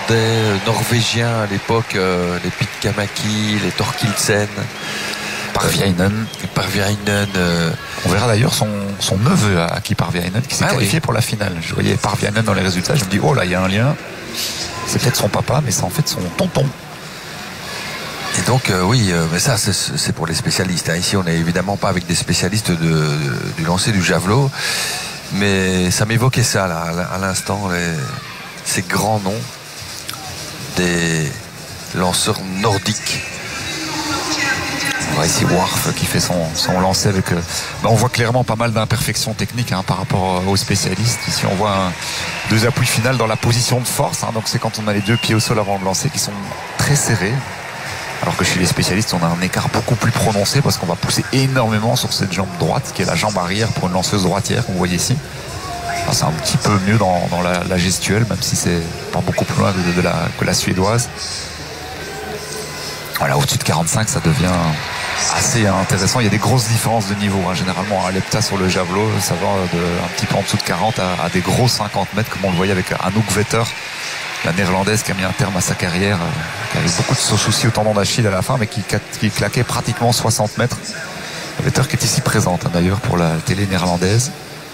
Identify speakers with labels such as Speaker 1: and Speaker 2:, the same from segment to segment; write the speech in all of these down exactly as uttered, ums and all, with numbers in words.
Speaker 1: Néerlandais, Norvégiens à l'époque, euh, les Pitkämäki, les Thorkildsen,
Speaker 2: Parviainen.
Speaker 1: Parviainen. Euh...
Speaker 2: On verra d'ailleurs son, son neveu à Aki Parviainen qui s'est ah, qualifié oui. pour la finale. Je voyais Parviainen dans les résultats, je me dis oh là il y a un lien. C'est peut-être son papa, mais c'est en fait son tonton.
Speaker 1: Et donc euh, oui, euh, mais ça c'est, c'est pour les spécialistes. Hein. Ici on n'est évidemment pas avec des spécialistes de, de, du lancer du javelot, mais ça m'évoquait ça là à l'instant, les, ces grands noms des lanceurs nordiques.
Speaker 2: On voit ici Warf qui fait son, son lancer avec. Euh, bah on voit clairement pas mal d'imperfections techniques hein, par rapport aux spécialistes. Ici on voit un, deux appuis finales dans la position de force. Hein, donc c'est quand on a les deux pieds au sol avant de lancer qui sont très serrés. Alors que chez les spécialistes on a un écart beaucoup plus prononcé parce qu'on va pousser énormément sur cette jambe droite qui est la jambe arrière pour une lanceuse droitière qu'on voit ici. Enfin, c'est un petit peu mieux dans, dans la, la gestuelle même si c'est pas beaucoup plus loin de, de la, que la suédoise. Voilà, au-dessus de quarante-cinq ça devient assez intéressant. Il y a des grosses différences de niveau hein. Généralement à l'hepta sur le javelot ça va de, un petit peu en dessous de quarante à, à des gros cinquante mètres comme on le voyait avec Anouk Vetter, la néerlandaise qui a mis un terme à sa carrière, qui avait beaucoup de soucis au tendon d'Achille à la fin mais qui, qui claquait pratiquement soixante mètres. Vetter qui est ici présente hein, d'ailleurs pour la télé néerlandaise.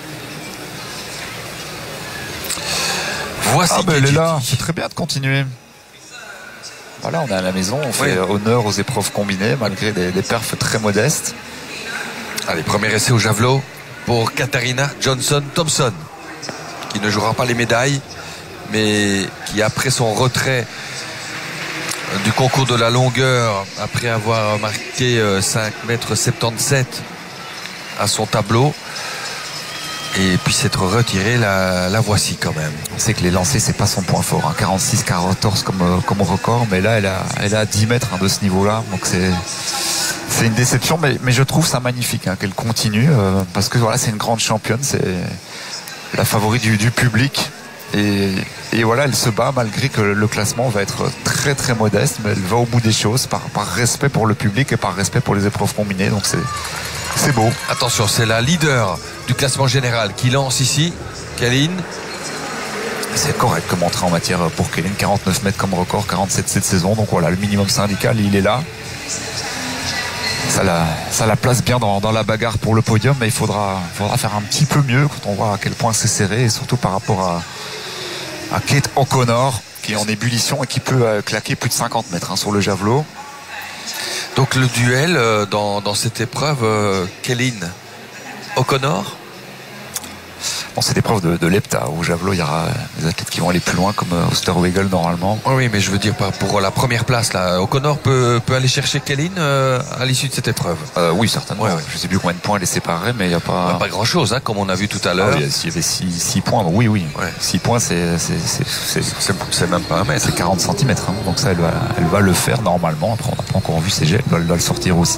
Speaker 1: Voici
Speaker 2: ah ben elle est là, c'est très bien de continuer. Voilà, on est à la maison, on fait oui. honneur aux épreuves combinées malgré des, des perfs très modestes.
Speaker 1: Allez, premier essai au javelot pour Katarina Johnson-Thompson qui ne jouera pas les médailles mais qui après son retrait du concours de la longueur après avoir marqué cinq mètres soixante-dix-sept à son tableau et puis s'être retiré, la, la voici quand même.
Speaker 2: On sait que les lancers c'est pas son point fort hein. quarante-six quatorze comme, comme record mais là elle a, elle a dix mètres hein, de ce niveau là donc c'est, c'est une déception mais, mais je trouve ça magnifique hein, qu'elle continue euh, parce que voilà c'est une grande championne, c'est la favorite du, du public et, et voilà elle se bat malgré que le classement va être très très modeste mais elle va au bout des choses par, par respect pour le public et par respect pour les épreuves combinées donc c'est C'est beau.
Speaker 1: Attention, c'est la leader du classement général qui lance ici, Kaline.
Speaker 2: C'est correct comme entrée en matière pour Kaline, quarante-neuf mètres comme record, quarante-sept cette saison. Donc voilà, le minimum syndical, il est là. Ça la, ça la place bien dans, dans la bagarre pour le podium, mais il faudra, faudra faire un petit peu mieux quand on voit à quel point c'est serré, et surtout par rapport à, à Kate O'Connor, qui est en ébullition et qui peut claquer plus de cinquante mètres hein, sur le javelot.
Speaker 1: Donc le duel euh, dans, dans cette épreuve, euh, Kaline O'Connor.
Speaker 2: Bon, c'est l'épreuve de, de l'hepta. Au javelot, il y aura des athlètes qui vont aller plus loin, comme Osterwegel normalement.
Speaker 1: Oh oui, mais je veux dire pour la première place, là, O'Connor peut, peut aller chercher Kaline euh, à l'issue de cette épreuve.
Speaker 2: Euh, oui, certainement. Ouais, ouais. Je ne sais plus combien de points elle les séparait, mais il n'y a pas.
Speaker 1: Ouais, pas grand chose, hein, comme on a vu tout à l'heure.
Speaker 2: Ah, il y avait six points. Oui, oui.
Speaker 1: Ouais.
Speaker 2: six points, c'est, c'est, c'est, c'est,
Speaker 1: c'est, c'est même pas un mètre.
Speaker 2: C'est quarante centimètres. Hein, donc ça, elle va, elle va le faire normalement. Après, on n'a pas encore vu ses jets. Elle va, elle va le sortir aussi.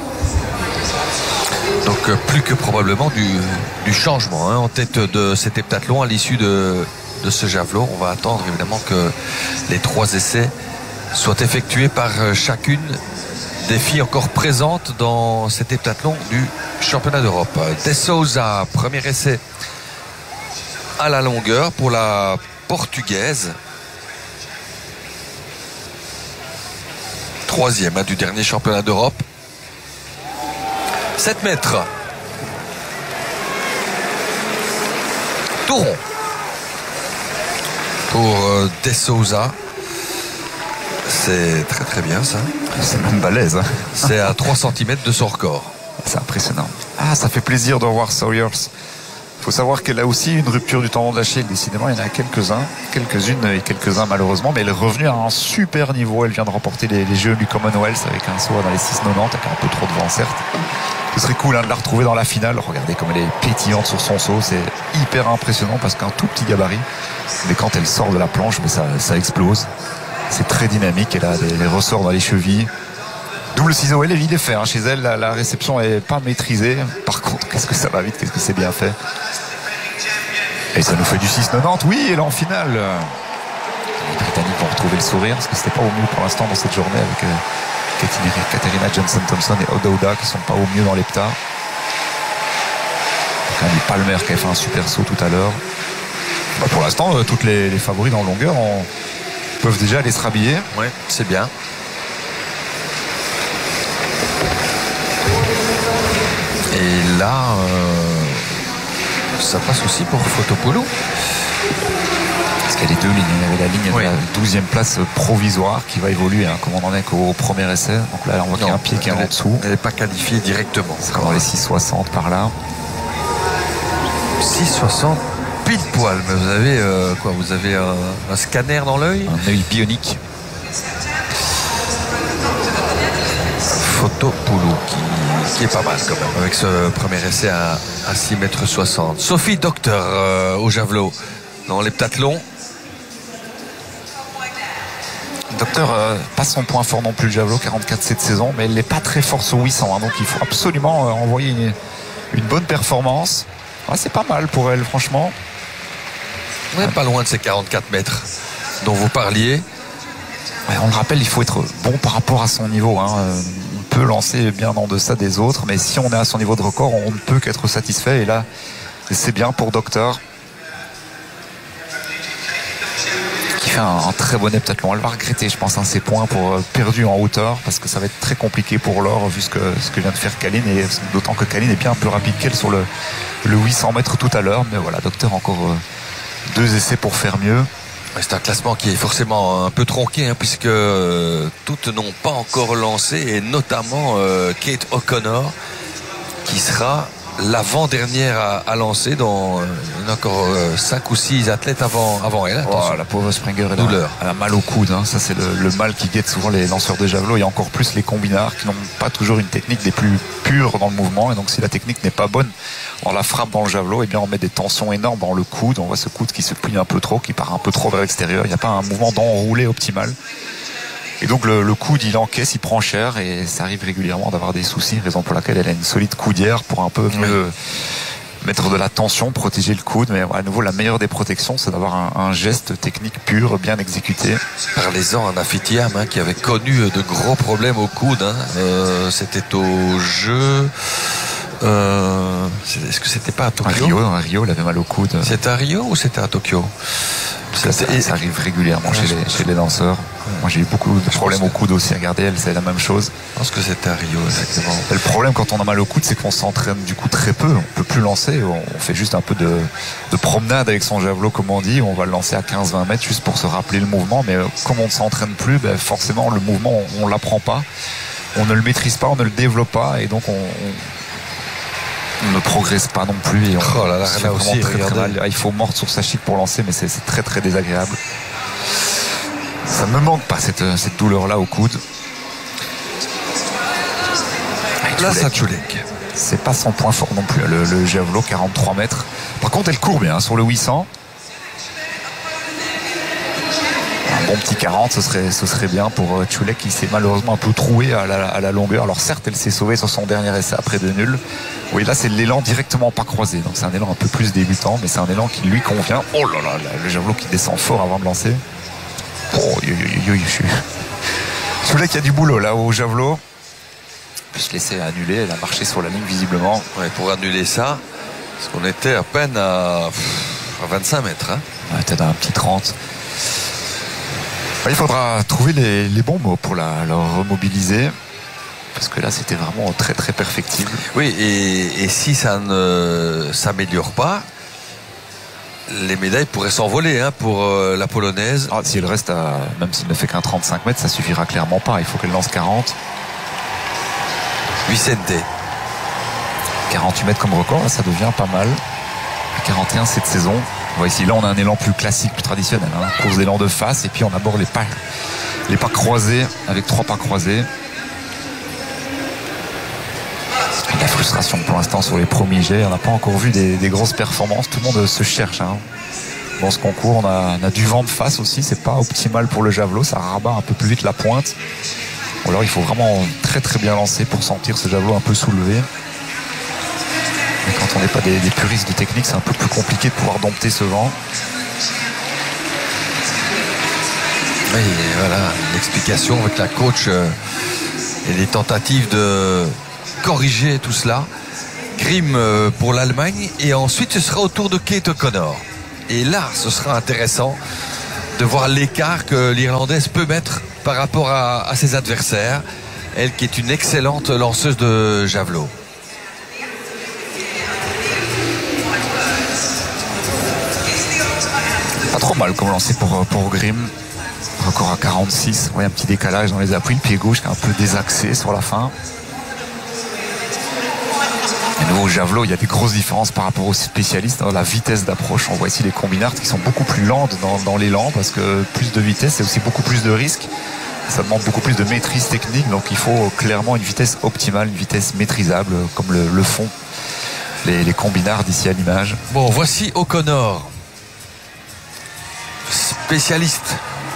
Speaker 1: Donc plus que probablement du, du changement hein, en tête de cet heptathlon à l'issue de, de ce javelot. On va attendre évidemment que les trois essais soient effectués par chacune des filles encore présentes dans cet heptathlon du championnat d'Europe. De Souza, premier essai à la longueur pour la portugaise. Troisième hein, du dernier championnat d'Europe. sept mètres. Tout rond. Pour euh, De Souza. C'est très très bien ça.
Speaker 2: C'est même balèze. Hein.
Speaker 1: C'est à trois centimètres de son record.
Speaker 2: C'est impressionnant. Ah, ça fait plaisir de revoir Sawyers. Il faut savoir qu'elle a aussi une rupture du tendon d'Achille. Décidément, il y en a quelques-uns, quelques-unes et quelques-uns malheureusement. Mais elle est revenue à un super niveau. Elle vient de remporter les, les Jeux du Commonwealth avec un saut dans les six quatre-vingt-dix, avec un peu trop de vent certes. Ce serait cool hein, de la retrouver dans la finale. Regardez comme elle est pétillante sur son saut. C'est hyper impressionnant parce qu'un tout petit gabarit. Mais quand elle sort de la planche, mais ça, ça explose. C'est très dynamique. Elle a des, des ressorts dans les chevilles. Double ciseau, elle est vite fait. Hein. Chez elle, la, la réception n'est pas maîtrisée. Par contre, qu'est-ce que ça va vite, qu'est-ce que c'est bien fait. Et ça nous fait du six quatre-vingt-dix. Oui, elle est en finale. Les Britanniques vont retrouver le sourire parce que c'était pas au mieux pour l'instant dans cette journée avec euh, Katarina Johnson-Thompson et Oda Oda qui sont pas au mieux dans l'hepta. Andy Palmer qui a fait un super saut tout à l'heure. Bah, pour l'instant, euh, toutes les, les favoris dans longueur ont, peuvent peuvent déjà aller se rhabiller.
Speaker 1: Oui, c'est bien. Et là, euh, ça passe aussi pour Fotopoulou.
Speaker 2: Parce qu'il y a les deux lignes. Il y avait la ligne
Speaker 1: Oui.
Speaker 2: de la douzième place provisoire qui va évoluer, hein, comme on en est qu'au premier essai. Donc là, on voit qu'il y a un pied qui est en dessous.
Speaker 1: Elle n'est pas qualifiée directement.
Speaker 2: Ça sera dans les six soixante par là.
Speaker 1: six soixante pile poil. Mais vous avez euh, quoi? Vous avez un, un scanner dans l'œil?
Speaker 2: Un œil bionique.
Speaker 1: Fotopoulou qui, qui est pas mal quand même avec ce premier essai à, à six mètres soixante. Sophie Docteur euh, au javelot dans les pentathlons.
Speaker 2: Docteur, euh, pas son point fort non plus le javelot, quarante-quatre cette saison, mais elle n'est pas très forte au huit cents, hein, donc il faut absolument euh, envoyer une, une bonne performance. Ouais, c'est pas mal pour elle, franchement.
Speaker 1: On n'est pas loin de ces quarante-quatre mètres dont vous parliez.
Speaker 2: Ouais, on le rappelle, il faut être bon par rapport à son niveau, hein. Euh, on peut lancer bien en deçà des autres, mais si on est à son niveau de record, on ne peut qu'être satisfait, et là, c'est bien pour Docteur. Qui fait un, un très bon heptathlon. Elle va regretter, je pense, hein, ses points pour euh, perdus en hauteur, parce que ça va être très compliqué pour Laure vu ce que, ce que vient de faire Kaline, et d'autant que Kaline est bien plus rapide qu'elle sur le, le huit cents mètres tout à l'heure. Mais voilà, Docteur encore euh, deux essais pour faire mieux.
Speaker 1: C'est un classement qui est forcément un peu tronqué, hein, puisque euh, toutes n'ont pas encore lancé, et notamment euh, Kate O'Connor qui sera l'avant-dernière à, à lancer. Dans, euh, il y en a encore euh, cinq ou six athlètes avant, avant elle.
Speaker 2: Oh, la pauvre Springer, elle
Speaker 1: Douleur.
Speaker 2: A, elle a mal au coude, hein. Ça c'est le, le mal qui guette souvent les lanceurs de javelot, et encore plus les combinards qui n'ont pas toujours une technique des plus pures dans le mouvement. Et donc si la technique n'est pas bonne, on la frappe dans le javelot, et bien on met des tensions énormes dans le coude. On voit ce coude qui se plie un peu trop, qui part un peu trop vers l'extérieur. Il n'y a pas un mouvement d'enroulé optimal. Et donc le, le coude, il encaisse, il prend cher, et ça arrive régulièrement d'avoir des soucis, raison pour laquelle elle a une solide coudière pour un peu mieux oui. mettre de la tension, protéger le coude. Mais à nouveau, la meilleure des protections, c'est d'avoir un, un geste technique pur, bien exécuté.
Speaker 1: Parlez-en à Nafitiam, hein, qui avait connu de gros problèmes au coude. Hein. Euh, c'était au jeu. Euh, est-ce que c'était pas à Tokyo?
Speaker 2: À Rio, à Rio, il avait mal au coude.
Speaker 1: C'était à Rio ou c'était à Tokyo?
Speaker 2: Ça, ça, ça arrive régulièrement ouais, chez, les, chez les lanceurs. Moi j'ai eu beaucoup de problèmes au coude aussi à garder, elle c'est la même chose.
Speaker 1: Je pense que c'était à Rio exactement.
Speaker 2: Et le problème quand on a mal au coude, c'est qu'on s'entraîne du coup très peu, on peut plus lancer, on fait juste un peu de, de promenade avec son javelot comme on dit, on va le lancer à quinze vingt mètres juste pour se rappeler le mouvement, mais comme on ne s'entraîne plus, ben forcément le mouvement on ne l'apprend pas, on ne le maîtrise pas, on ne le développe pas, et donc on, on on ne progresse pas non plus, et on
Speaker 1: oh là là, là aussi,
Speaker 2: très, très mal. Il faut mordre sur sa chic pour lancer, mais c'est très très désagréable. Ça me manque pas cette, cette douleur là au coude.
Speaker 1: Là ça Tchoulek,
Speaker 2: c'est pas son point fort non plus, le, le javelot, quarante-trois mètres. Par contre elle court bien hein, sur le huit cents. Un bon petit quarante, ce serait, ce serait bien pour Tchoulek, qui s'est malheureusement un peu troué à la, à la longueur. Alors certes, elle s'est sauvée sur son dernier essai après deux nuls. Oui, là c'est l'élan directement pas croisé, donc c'est un élan un peu plus débutant, mais c'est un élan qui lui convient. Oh là là, le javelot qui descend fort avant de lancer. Oh, yo, yo, yo, yo. Tchoulek, il y a du boulot là au javelot. Plus l'essai annulé, elle a marché sur la ligne visiblement.
Speaker 1: Ouais, pour annuler ça, parce qu'on était à peine à, à vingt-cinq mètres. Hein.
Speaker 2: Ouais, peut-être un petit trente. Il faudra trouver les, les bons mots pour la, la remobiliser, parce que là c'était vraiment très très perfectible.
Speaker 1: Oui, et, et si ça ne s'améliore pas, les médailles pourraient s'envoler hein, pour euh, la polonaise.
Speaker 2: Ah, si elle reste à, même s'il ne fait qu'un trente-cinq mètres, ça suffira clairement pas. Il faut qu'elle lance quarante.
Speaker 1: Vicente.
Speaker 2: quarante-huit mètres comme record, là, ça devient pas mal. quarante et un cette saison. On voit ici, là on a un élan plus classique, plus traditionnel, hein. Course d'élan de face, et puis on aborde les pas, les pas croisés avec trois pas croisés. La frustration pour l'instant sur les premiers jets, on n'a pas encore vu des, des grosses performances, tout le monde se cherche hein. Dans ce concours. On a, on a du vent de face aussi, c'est pas optimal pour le javelot, ça rabat un peu plus vite la pointe. Ou alors il faut vraiment très très bien lancer pour sentir ce javelot un peu soulevé. Mais quand on n'est pas des, des puristes de technique, c'est un peu plus compliqué de pouvoir dompter ce vent.
Speaker 1: Oui, voilà, l'explication avec la coach euh, et les tentatives de corriger tout cela. Grimm euh, pour l'Allemagne, et ensuite ce sera au tour de Kate O'Connor. Et là, ce sera intéressant de voir l'écart que l'Irlandaise peut mettre par rapport à, à ses adversaires. Elle qui est une excellente lanceuse de javelot.
Speaker 2: Pas trop mal comme lancé pour, pour Grimm. Record à quarante-six. Vous voyez un petit décalage dans les appuis. Le pied gauche qui est un peu désaxé sur la fin. Et nous, au javelot, il y a des grosses différences par rapport aux spécialistes dans la vitesse d'approche. On voit ici les combinards qui sont beaucoup plus lentes dans, dans l'élan parce que plus de vitesse, c'est aussi beaucoup plus de risques. Ça demande beaucoup plus de maîtrise technique. Donc il faut clairement une vitesse optimale, une vitesse maîtrisable comme le, le font les, les combinards d'ici à l'image.
Speaker 1: Bon, voici O'Connor, spécialiste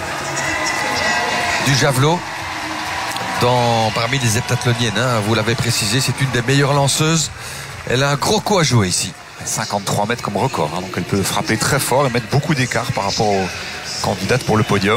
Speaker 1: du javelot dans, parmi les heptathloniennes, hein, vous l'avez précisé, c'est une des meilleures lanceuses. Elle a un gros coup à jouer ici.
Speaker 2: cinquante-trois mètres comme record, hein, donc elle peut frapper très fort et mettre beaucoup d'écart par rapport aux candidates pour le podium.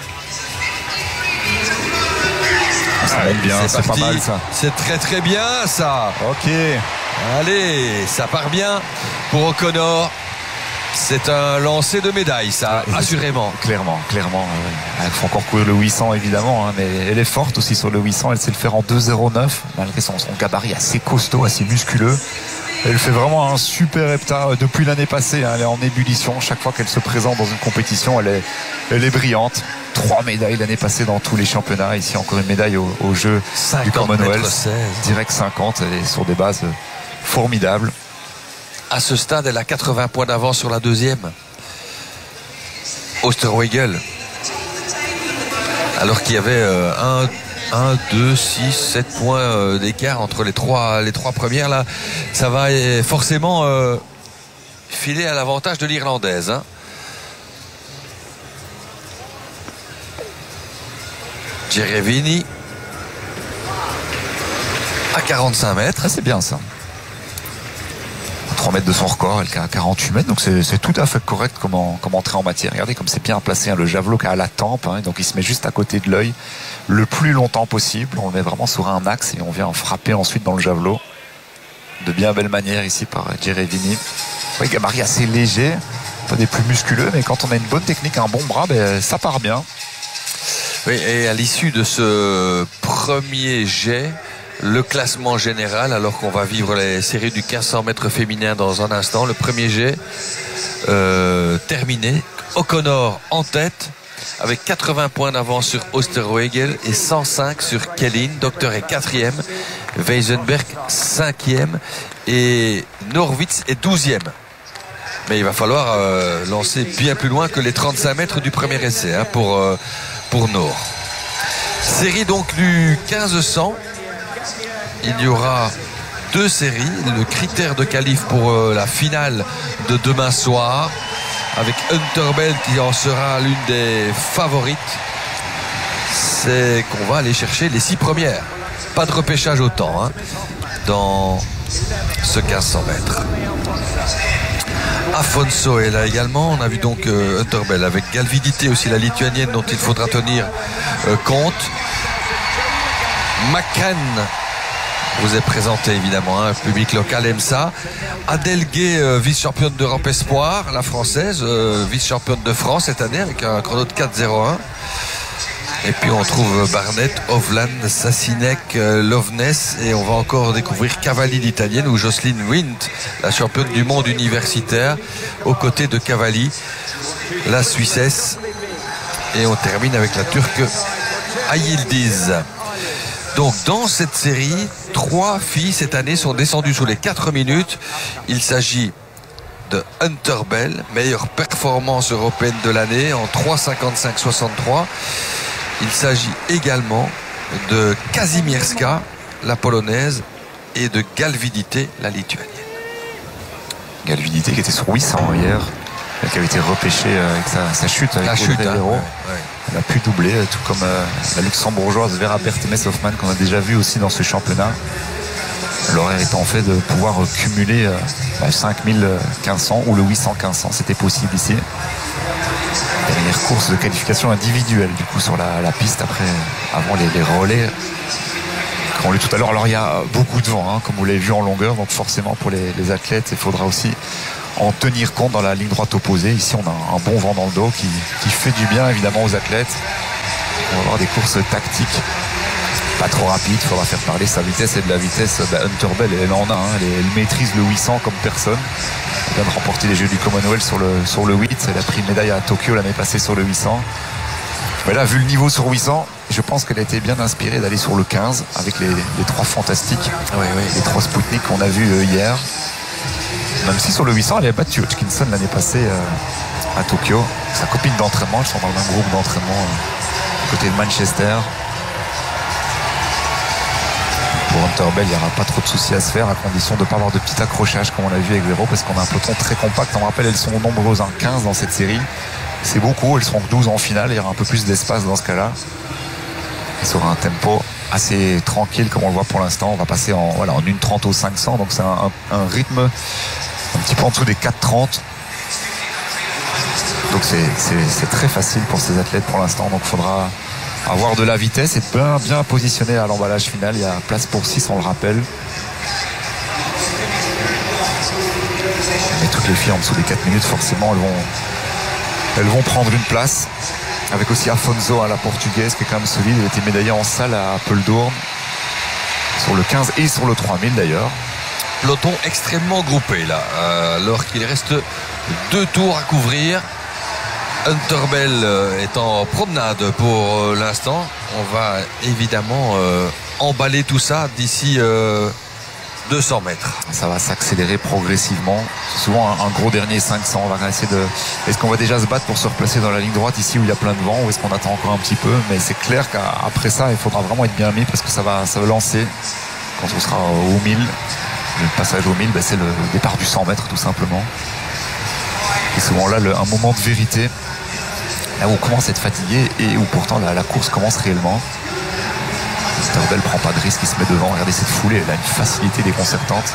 Speaker 2: Ça
Speaker 1: Allez,
Speaker 2: bien, c'est pas mal ça.
Speaker 1: C'est très très bien ça.
Speaker 2: Ok.
Speaker 1: Allez, ça part bien pour O'Connor. C'est un lancer de médaille, ça, ouais, assurément.
Speaker 2: Clairement, clairement. Il faut encore courir le huit cents, évidemment, hein, mais elle est forte aussi sur le huit cents. Elle sait le faire en deux zéro neuf, malgré son, son gabarit assez costaud, assez musculeux. Elle fait vraiment un super hepta depuis l'année passée. Hein, elle est en ébullition. Chaque fois qu'elle se présente dans une compétition, elle est, elle est brillante. Trois médailles l'année passée dans tous les championnats. Ici, encore une médaille au, au jeu du Commonwealth. Direct cinquante. Elle est sur des bases formidables.
Speaker 1: À ce stade, elle a quatre-vingts points d'avance sur la deuxième, Oosterwegel. Alors qu'il y avait euh, un, deux, six, sept points euh, d'écart entre les trois, les trois premières. Là, ça va euh, forcément euh, filer à l'avantage de l'Irlandaise. Hein. Gerevini à quarante-cinq mètres.
Speaker 2: Ah, c'est bien ça. trois mètres de son record, elle est à quarante-huit mètres, donc c'est tout à fait correct comme, en, comme entrée en matière. Regardez comme c'est bien placé, hein, le javelot qui a la tempe, hein, donc il se met juste à côté de l'œil le plus longtemps possible. On le met vraiment sur un axe et on vient en frapper ensuite dans le javelot. De bien belle manière ici par Gerevini. Oui, gabarit assez léger, pas des plus musculeux, mais quand on a une bonne technique, un bon bras, ben, ça part bien.
Speaker 1: Oui, et à l'issue de ce premier jet, le classement général, alors qu'on va vivre les séries du quinze cents mètres féminin dans un instant. Le premier jet euh, terminé. O'Connor en tête avec quatre-vingts points d'avance sur Oosterwegel et cent cinq sur Kellin. Docteur est quatrième, Weisenberg cinquième et Norwitz est douzième. Mais il va falloir euh, lancer bien plus loin que les trente-cinq mètres du premier essai, hein, pour, euh, pour Nord. Série donc du quinze cents. Il y aura deux séries. Le critère de qualif pour euh, la finale de demain soir, avec Hunter Bell qui en sera l'une des favorites. C'est qu'on va aller chercher les six premières. Pas de repêchage au temps, hein, dans ce quinze cents mètres. Afonso est là également. On a vu donc euh, Hunter Bell avec Galvidité aussi, la lituanienne dont il faudra tenir euh, compte. McCann vous est présenté évidemment, hein, le public local aime ça. Adèle Gay, euh, vice-championne d'Europe Espoir, la française, euh, vice-championne de France cette année avec un chrono de quatre zéro un. Et puis on trouve Barnett, Hovland, Sassinek, euh, Loveness, et on va encore découvrir Cavalli l'italienne ou Jocelyn Wind, la championne du monde universitaire, aux côtés de Cavalli, la Suissesse. Et on termine avec la Turque Ayildiz. Donc dans cette série, trois filles cette année sont descendues sous les quatre minutes. Il s'agit de Hunter Bell, meilleure performance européenne de l'année en trois cinquante-cinq soixante-trois. Il s'agit également de Kazimierska, la polonaise, et de Galvidité, la lituanienne.
Speaker 2: Galvidité qui était sur huit cents hier, qui avait été repêchée avec sa, sa chute avec
Speaker 1: la chute, hein, ouais, ouais.
Speaker 2: Elle a pu doubler, tout comme euh, la luxembourgeoise Vera Bertemes-Hoffmann qu'on a déjà vu aussi dans ce championnat. L'horaire étant fait de pouvoir cumuler euh, bah, cinq mille quinze cents ou le huit cents quinze cents, c'était possible ici. Dernière course de qualification individuelle du coup sur la, la piste après, avant les, les relais qu'on a lu tout à l'heure. Alors il y a beaucoup de vent, hein, comme vous l'avez vu en longueur, donc forcément pour les, les athlètes il faudra aussi en tenir compte dans la ligne droite opposée. Ici, on a un bon vent dans le dos qui, qui fait du bien évidemment aux athlètes. On va avoir des courses tactiques, pas trop rapides, il faudra faire parler sa vitesse et de la vitesse. Bah, Hunter Bell, elle en a, hein. elle, elle maîtrise le huit cents comme personne. Elle vient de remporter les Jeux du Commonwealth sur le, sur le huit. Elle a pris une médaille à Tokyo l'année passée sur le huit cents. Mais là, vu le niveau sur huit cents, je pense qu'elle a été bien inspirée d'aller sur le quinze avec les, les trois fantastiques,
Speaker 1: oui, oui.
Speaker 2: les trois Spoutnik qu'on a vus euh, hier. Même si sur le huit cents, elle avait battu Hutchinson l'année passée euh, à Tokyo. Sa copine d'entraînement, elles sont dans le même groupe d'entraînement euh, côté de Manchester. Pour Hunter Bell, il n'y aura pas trop de soucis à se faire à condition de ne pas avoir de petit accrochage comme on l'a vu avec Véro, parce qu'on a un peloton très compact. On me rappelle, elles sont nombreuses, hein, quinze dans cette série. C'est beaucoup, elles seront douze en finale, il y aura un peu plus d'espace dans ce cas-là. Et sur un tempo assez tranquille comme on le voit pour l'instant, on va passer en, voilà, en une trente au cinq cents, donc c'est un, un, un rythme un petit peu en dessous des quatre trente. Donc c'est, c'est, c'est très facile pour ces athlètes pour l'instant, donc il faudra avoir de la vitesse et bien, bien positionné à l'emballage final. Il y a place pour six, on le rappelle. Mais toutes les filles en dessous des quatre minutes, forcément, elles vont, elles vont prendre une place. Avec aussi Afonso à la portugaise qui est quand même solide. Elle était médaillée en salle à Apeldoorn sur le quinze et sur le trois mille d'ailleurs.
Speaker 1: Peloton extrêmement groupé là, euh, alors qu'il reste deux tours à couvrir. Hunter Bell est en promenade pour l'instant. On va évidemment euh, emballer tout ça d'ici euh, deux cents mètres.
Speaker 2: Ça va s'accélérer progressivement. C'est souvent un, un gros dernier cinq cents. On va essayer de. Est-ce qu'on va déjà se battre pour se replacer dans la ligne droite ici où il y a plein de vent, ou est-ce qu'on attend encore un petit peu? Mais c'est clair qu'après ça, il faudra vraiment être bien mis parce que ça va, ça va lancer quand on sera au mille. Le passage au mille, ben c'est le départ du cent mètres tout simplement. Et souvent là, le, un moment de vérité. Là où on commence à être fatigué et où pourtant la, la course commence réellement. Hunter Bell prend pas de risque, il se met devant. Regardez cette foulée, elle a une facilité déconcertante.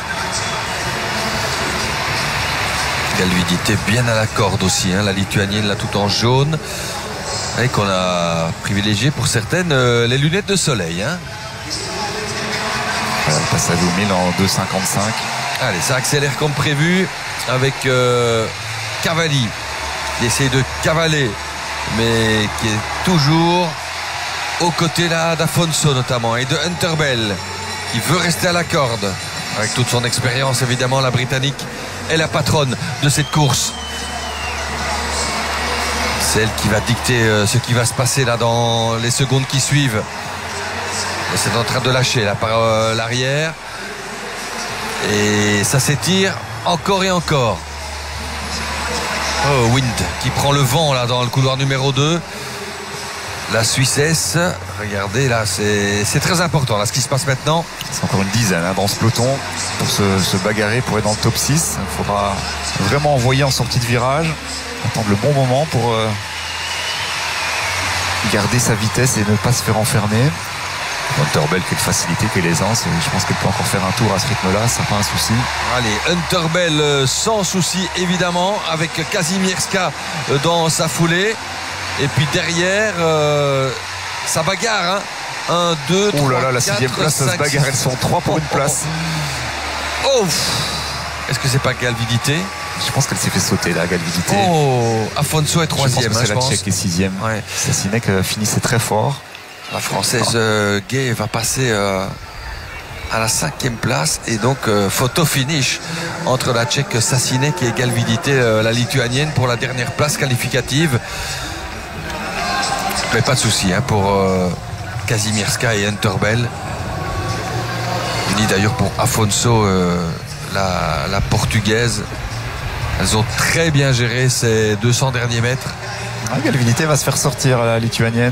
Speaker 1: Galvidité bien à la corde aussi, hein, la lituanienne là tout en jaune. Et qu'on a privilégié pour certaines euh, les lunettes de soleil. Hein.
Speaker 2: Voilà, le passage au mille en deux cinquante-cinq.
Speaker 1: Allez, ça accélère comme prévu avec euh, Cavalli qui essaie de cavaler, mais qui est toujours aux côtés là d'Afonso notamment et de Hunter Bell qui veut rester à la corde avec toute son expérience évidemment. La Britannique est la patronne de cette course, c'est elle qui va dicter euh, ce qui va se passer là dans les secondes qui suivent. Et c'est en train de lâcher là par euh, l'arrière et ça s'étire encore et encore. Oh, Wind qui prend le vent là dans le couloir numéro deux. La Suissesse, regardez là, c'est, c'est très important là ce qui se passe maintenant.
Speaker 2: C'est encore une dizaine hein, dans ce peloton pour se, se bagarrer pour être dans le top six. Il faudra vraiment envoyer en sortie de virage, attendre le bon moment pour euh, garder sa vitesse et ne pas se faire enfermer. Hunter Bell, quelle facilité, quelle aisance, et je pense qu'elle peut encore faire un tour à ce rythme-là, ça pas un souci.
Speaker 1: Allez, Hunter Bell euh, sans souci évidemment, avec Kazimierska euh, dans sa foulée. Et puis derrière, euh, ça bagarre. Hein. un, deux, trois,
Speaker 2: oh là là, la
Speaker 1: quatre,
Speaker 2: sixième place,
Speaker 1: cinq,
Speaker 2: ça se bagarre. Elles sont trois pour une place.
Speaker 1: Oh, est-ce que c'est pas Galvidité?
Speaker 2: Je pense qu'elle s'est fait sauter là, Galvidité.
Speaker 1: Oh, Afonso est troisième.
Speaker 2: Je pense que c'est
Speaker 1: hein,
Speaker 2: la
Speaker 1: je
Speaker 2: Tchèque qui est sixième.
Speaker 1: Ouais.
Speaker 2: Sassinek euh, finissait très fort.
Speaker 1: La Française euh, Gay va passer euh, à la cinquième place et donc euh, photo finish entre la Tchèque Sassinek et Galvidité, euh, la Lituanienne, pour la dernière place qualificative. Mais pas de souci hein, pour euh, Kazimierska et Hunter Bell. Ni d'ailleurs pour Afonso, euh, la, la portugaise. Elles ont très bien géré ces deux cents derniers mètres.
Speaker 2: Ah, Galvidité va se faire sortir, la lituanienne.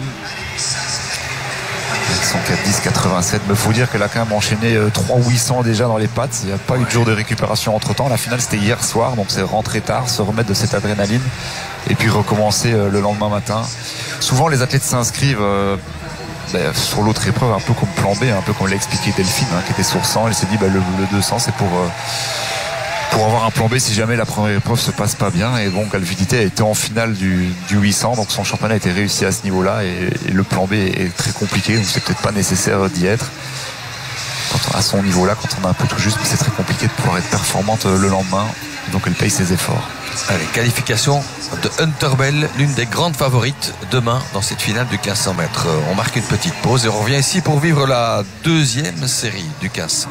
Speaker 2: Son quatre dix quatre-vingt-sept, mais il faut dire qu'elle a quand même enchaîné trois huit cents déjà dans les pattes. Il n'y a pas eu de jour de récupération entre temps. La finale c'était hier soir, donc c'est rentrer tard, se remettre de cette adrénaline et puis recommencer le lendemain matin. Souvent les athlètes s'inscrivent euh, ben, sur l'autre épreuve un peu comme plan B, un peu comme l'a expliqué Delphine hein, qui était sur cent. Elle s'est dit ben, le, le deux cents c'est pour euh, pour avoir un plan B si jamais la première épreuve se passe pas bien. Et donc Galvidité a été en finale du, du huit cents, donc son championnat a été réussi à ce niveau-là et, et le plan B est très compliqué, donc c'est peut-être pas nécessaire d'y être quand on, à son niveau-là, quand on a un peu tout juste, mais c'est très compliqué de pouvoir être performante le lendemain. Donc elle paye ses efforts.
Speaker 1: Allez, qualification de Unterbell, l'une des grandes favorites demain dans cette finale du quinze cents mètres. On marque une petite pause et on revient ici pour vivre la deuxième série du quinze cents.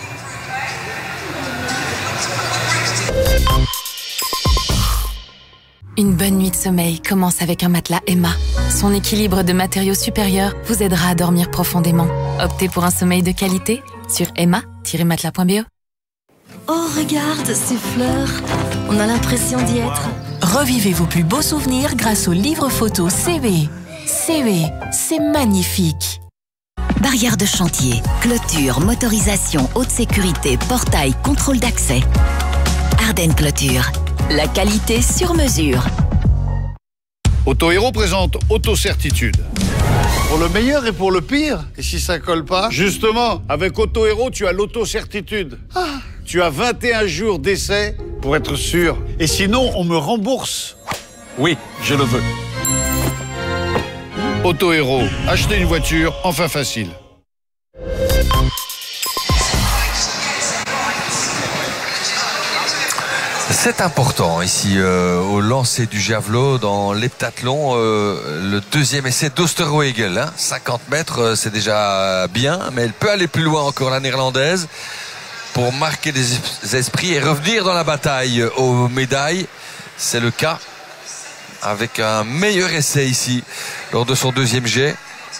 Speaker 3: Une bonne nuit de sommeil commence avec un matelas Emma. Son équilibre de matériaux supérieurs vous aidera à dormir profondément. Optez pour un sommeil de qualité sur emma tiret matelas point b e.
Speaker 4: Oh, regarde ces fleurs. On a l'impression d'y être.
Speaker 5: Revivez vos plus beaux souvenirs grâce au livre photo C V. C V, c'est magnifique.
Speaker 6: Barrière de chantier, clôture, motorisation, haute sécurité, portail, contrôle d'accès. Ardennes Clôture, la qualité sur mesure.
Speaker 7: Auto Héros présente Auto-Certitude. Pour le meilleur et pour le pire. Et si ça colle pas? Justement, avec Auto Héros, tu as l'auto-certitude. Ah. Tu as vingt et un jours d'essai pour être sûr. Et sinon, on me rembourse. Oui, je le veux. Auto Héros, acheter une voiture, enfin facile.
Speaker 1: C'est important ici euh, au lancer du javelot dans l'heptathlon, euh, le deuxième essai d'Oosterwegel, hein, cinquante mètres, euh, c'est déjà bien, mais elle peut aller plus loin encore, la néerlandaise, pour marquer des esprits et revenir dans la bataille aux médailles. C'est le cas avec un meilleur essai ici lors de son deuxième jet.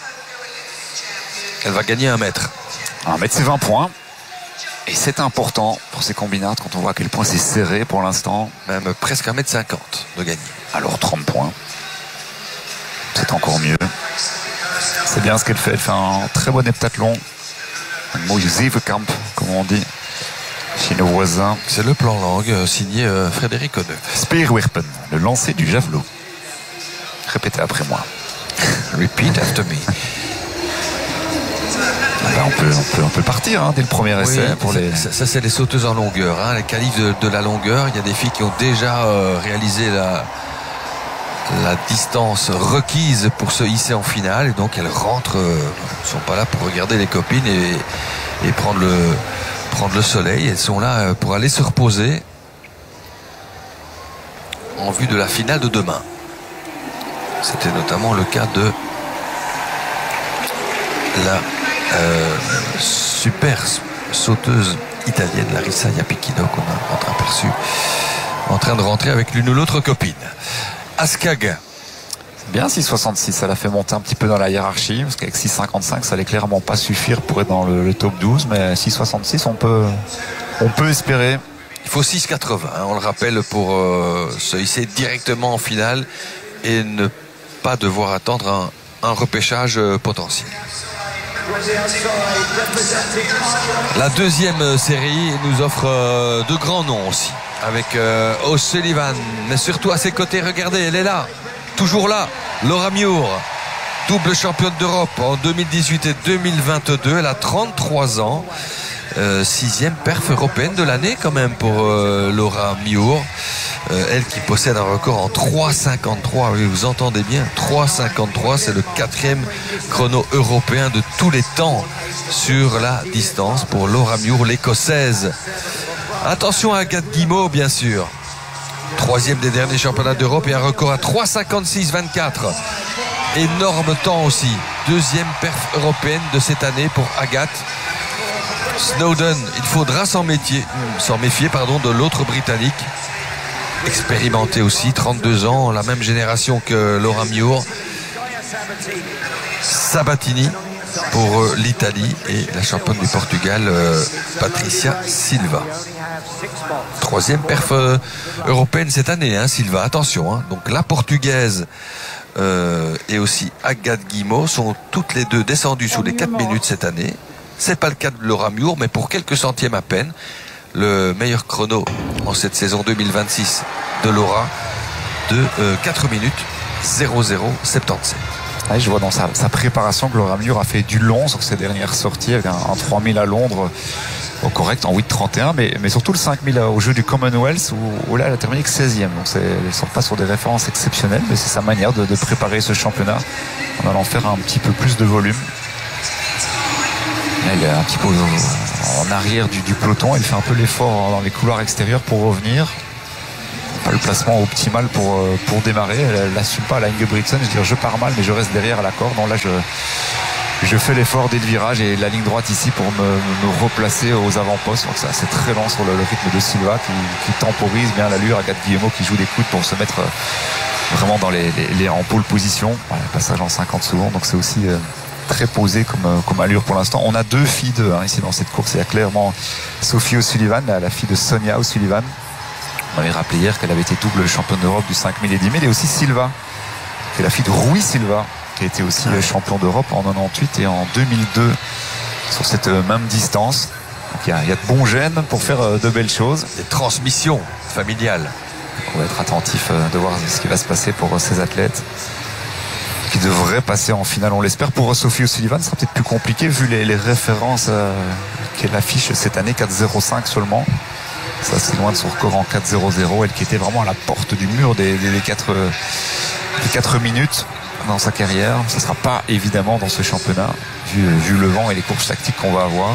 Speaker 1: Elle va gagner un mètre.
Speaker 2: Un mètre, c'est vingt points. Et c'est important pour ces combinates quand on voit à quel point c'est serré pour l'instant.
Speaker 1: Même presque un mètre cinquante de gagner.
Speaker 2: Alors trente points. C'est encore mieux. C'est bien ce qu'elle fait. Elle fait un très bon heptathlon. Un mot Zevenkamp, comme on dit chez nos voisins.
Speaker 1: C'est le plan langue signé euh, Frédéric Honneux.
Speaker 2: Speerwerpen, le lancer du javelot. Répétez après moi.
Speaker 1: Repeat after me.
Speaker 2: Ben on, peut, on, peut, on peut partir hein, dès le premier essai.
Speaker 1: Oui,
Speaker 2: pour les...
Speaker 1: Ça, ça c'est les sauteuses en longueur, hein, les qualifs de, de la longueur. Il y a des filles qui ont déjà euh, réalisé la, la distance requise pour se hisser en finale. Et donc elles rentrent, euh, elles ne sont pas là pour regarder les copines et, et prendre, le, prendre le soleil. Elles sont là euh, pour aller se reposer en vue de la finale de demain. C'était notamment le cas de la Euh, super sauteuse italienne Larissa Iapichino qu'on a entreaperçu en train de rentrer avec l'une ou l'autre copine. Askag.
Speaker 2: C'est bien six soixante-six, ça l'a fait monter un petit peu dans la hiérarchie parce qu'avec six cinquante-cinq ça allait clairement pas suffire pour être dans le, le top douze, mais six soixante-six on peut, on peut espérer.
Speaker 1: Il faut six quatre-vingts, hein, on le rappelle, pour euh, se hisser directement en finale et ne pas devoir attendre un, un repêchage euh, potentiel. La deuxième série nous offre euh, de grands noms aussi, avec euh, O'Sullivan, mais surtout à ses côtés, regardez, elle est là, toujours là, Laura Muir, double championne d'Europe en deux mille dix-huit et deux mille vingt-deux, elle a trente-trois ans, euh, sixième perf européenne de l'année quand même pour euh, Laura Muir. Euh, elle qui possède un record en trois cinquante-trois, oui, vous entendez bien, trois cinquante-trois, c'est le quatrième chrono européen de tous les temps sur la distance pour Laura Muir, l'écossaise. Attention à Agathe Guimau, bien sûr, troisième des derniers championnats d'Europe et un record à trois cinquante-six vingt-quatre, énorme temps aussi, deuxième perf européenne de cette année pour Agathe. Snowden, il faudra s'en méfier, s'en méfier pardon, de l'autre britannique, expérimenté aussi, trente-deux ans, la même génération que Laura Muir. Sabatini pour euh, l'Italie et la championne du Portugal, euh, Patricia Silva. Troisième perf euh, européenne cette année, hein, Silva, attention. Hein. Donc la portugaise euh, et aussi Agathe Guimau sont toutes les deux descendues sous les quatre minutes cette année. C'est pas le cas de Laura Muir, mais pour quelques centièmes à peine. Le meilleur chrono en cette saison deux mille vingt-six de Laura de euh, quatre minutes zéro zéro soixante-dix-sept.
Speaker 2: Ouais, je vois dans sa, sa préparation que Laura Muir a fait du long sur ses dernières sorties avec un, un trois mille à Londres au correct en huit trente et un, mais, mais surtout le cinq mille au jeu du Commonwealth où, où là elle a terminé que seizième. Donc c'est, elle ne sort pas sur des références exceptionnelles, mais c'est sa manière de, de préparer ce championnat en allant faire un petit peu plus de volume. Là, il est un petit peu en arrière du, du peloton. Elle fait un peu l'effort dans les couloirs extérieurs pour revenir. Pas le placement optimal pour, pour démarrer. Elle n'assume pas la Ingebrigtsen. Je veux dire, je pars mal, mais je reste derrière à la corde. Donc là, je, je fais l'effort dès le virage et la ligne droite ici pour me, me replacer aux avant-postes. Donc c'est très lent sur le, le rythme de Silva qui, qui temporise bien l'allure. Agathe Guillemot qui joue des coudes pour se mettre vraiment dans les, les, les en pole position. Voilà, passage en cinquante secondes. Donc c'est aussi euh, très posé comme, comme allure pour l'instant. On a deux filles de, hein, ici dans cette course. Il y a clairement Sophie O'Sullivan, la, la fille de Sonia O'Sullivan. On avait rappelé hier qu'elle avait été double championne d'Europe du cinq mille et dix mille. Et aussi Silva, qui est la fille de Rui Silva, qui a été aussi ouais. champion d'Europe en quatre-vingt-dix-huit et en deux mille deux sur cette même distance. Donc il y a, il y a de bons gènes pour faire de belles choses.
Speaker 1: Des transmissions familiales.
Speaker 2: On va être attentif de voir ce qui va se passer pour ces athlètes qui devraient passer en finale, on l'espère. Pour Sophie O'Sullivan, ce sera peut-être plus compliqué vu les, les références euh, qu'elle affiche cette année, quatre zéro cinq seulement. Ça, c'est loin de son record en quatre zéro zéro. Elle qui était vraiment à la porte du mur des, des, des, quatre, des quatre minutes dans sa carrière. Ça ne sera pas évidemment dans ce championnat, vu, vu le vent et les courses tactiques qu'on va avoir.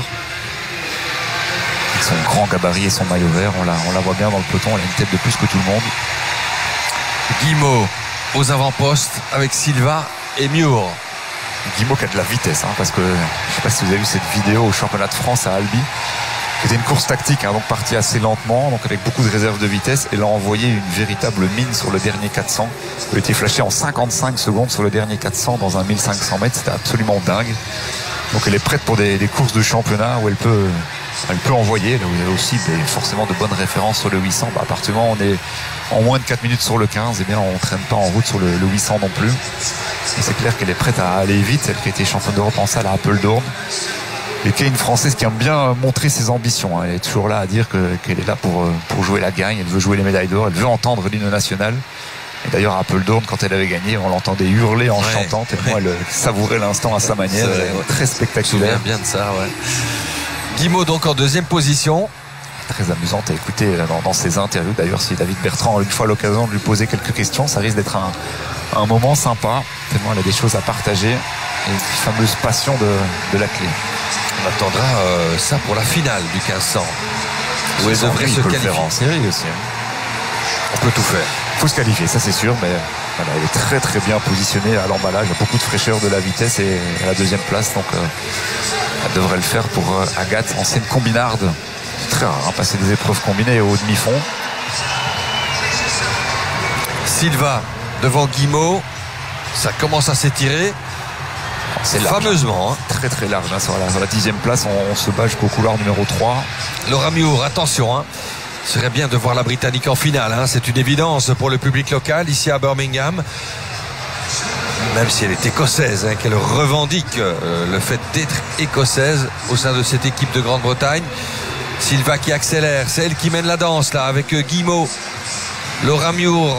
Speaker 2: Avec son grand gabarit et son maillot vert, on la, on la voit bien dans le peloton. Elle a une tête de plus que tout le monde.
Speaker 1: Guillemot aux avant-postes avec Silva et Muir.
Speaker 2: Guillemot qui a de la vitesse, hein, parce que je ne sais pas si vous avez vu cette vidéo au championnat de France à Albi. C'était une course tactique, hein, donc partie assez lentement, donc avec beaucoup de réserve de vitesse. Elle a envoyé une véritable mine sur le dernier quatre cents. Elle a été flashée en cinquante-cinq secondes sur le dernier quatre cents dans un mille cinq cents mètres. C'était absolument dingue. Donc elle est prête pour des, des courses de championnat où elle peut, elle peut envoyer. Là où il y a aussi des, forcément de bonnes références sur le huit cents. Bah, à partir du moment où on est en moins de quatre minutes sur le quinze, eh bien on ne traîne pas en route sur le, le huit cents non plus. Et c'est clair qu'elle est prête à aller vite. Elle qui a été championne d'Europe en salle à Apeldoorn. Et qui est une Française qui aime bien montrer ses ambitions. Elle est toujours là à dire que, qu'elle est là pour, pour jouer la gagne. Elle veut jouer les médailles d'or. Elle veut entendre l'hymne national. Et d'ailleurs, à Apeldoorn, quand elle avait gagné, on l'entendait hurler en ouais, chantant. Tellement ouais. elle savourait l'instant à sa manière.
Speaker 1: C'est,
Speaker 2: elle est très spectaculaire.
Speaker 1: Bien de ça, ouais. Guillemot donc en deuxième position.
Speaker 2: Très amusante à écouter dans, dans ses interviews. D'ailleurs, si David Bertrand a une fois l'occasion de lui poser quelques questions, ça risque d'être un, un moment sympa. Tellement elle a des choses à partager. Et une fameuse passion de, de la clé.
Speaker 1: On attendra euh, ça pour la finale du quinze cents où elle devrait se qualifier
Speaker 2: en série aussi.
Speaker 1: On peut tout faire.
Speaker 2: Il faut se qualifier, ça c'est sûr, mais voilà, elle est très très bien positionnée à l'emballage. Il y a beaucoup de fraîcheur, de la vitesse et à la deuxième place, donc euh, elle devrait le faire pour euh, Agathe, ancienne combinarde. C'est très rare, hein, passer des épreuves combinées au demi-fond.
Speaker 1: Silva devant Guillemot, ça commence à s'étirer. C'est fameusement hein.
Speaker 2: Très très large hein. sur, la, sur la dixième place on, on se bat jusqu'au couloir numéro trois.
Speaker 1: Laura Muir, attention hein. Ce serait bien de voir la Britannique en finale hein. C'est une évidence pour le public local ici à Birmingham, même si elle est écossaise hein, qu'elle revendique euh, le fait d'être écossaise au sein de cette équipe de Grande-Bretagne. Silva qui accélère, c'est elle qui mène la danse là avec euh, Guillemot. Laura Muir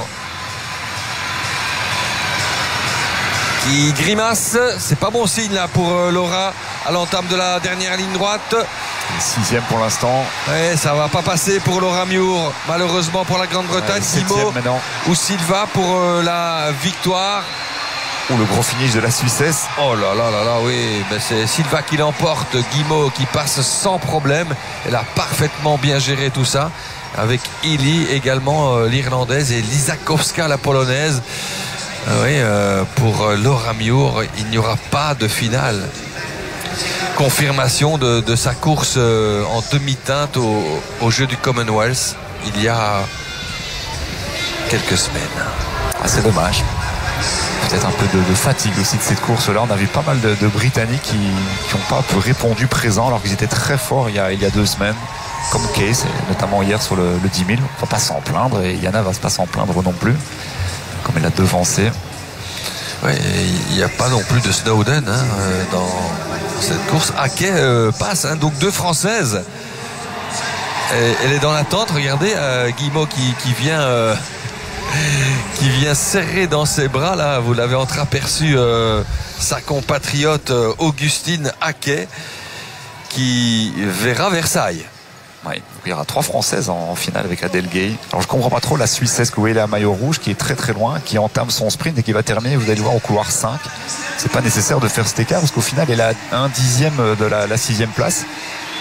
Speaker 1: qui grimace, c'est pas bon signe là pour euh, Laura à l'entame de la dernière ligne droite.
Speaker 2: Sixième pour l'instant.
Speaker 1: Ouais, ça va pas passer pour Laura Muir, malheureusement pour la Grande-Bretagne. Ouais, Guillemot ou Silva pour euh, la victoire.
Speaker 2: Ou le gros finish de la Suissesse.
Speaker 1: Oh là là là là, oui, mais c'est Silva qui l'emporte, Guillemot qui passe sans problème. Elle a parfaitement bien géré tout ça. Avec Ili également, euh, l'Irlandaise, et Lisakowska, la Polonaise. Oui, euh, pour Laura Muir, il n'y aura pas de finale. Confirmation de, de sa course euh, en demi-teinte au, au jeu du Commonwealth il y a quelques semaines.
Speaker 2: Ah, c'est dommage. Peut-être un peu de, de fatigue aussi de cette course-là. On a vu pas mal de, de Britanniques qui n'ont pas un peu répondu présent alors qu'ils étaient très forts il y a, il y a deux semaines. Comme Case, notamment hier sur le, le dix mille. On ne va pas s'en plaindre et Yana va pas s'en plaindre non plus. Comme elle l'a devancé.
Speaker 1: Oui, il n'y a pas non plus de Snowden hein, dans cette course. Hackey euh, passe, hein, donc deux Françaises. Et, elle est dans l'attente, regardez, euh, Guillemot qui, qui vient euh, qui vient serrer dans ses bras, là, vous l'avez entreaperçu, euh, sa compatriote euh, Augustine Hackey, qui verra Versailles.
Speaker 2: Oui, il y aura trois Françaises en finale avec Adèle Gay. Alors je comprends pas trop la Suissesse que vous voyez là, maillot rouge, qui est très très loin, qui entame son sprint et qui va terminer, vous allez le voir, au couloir cinq. C'est pas nécessaire de faire cet écart parce qu'au final elle a un dixième de la, la sixième place.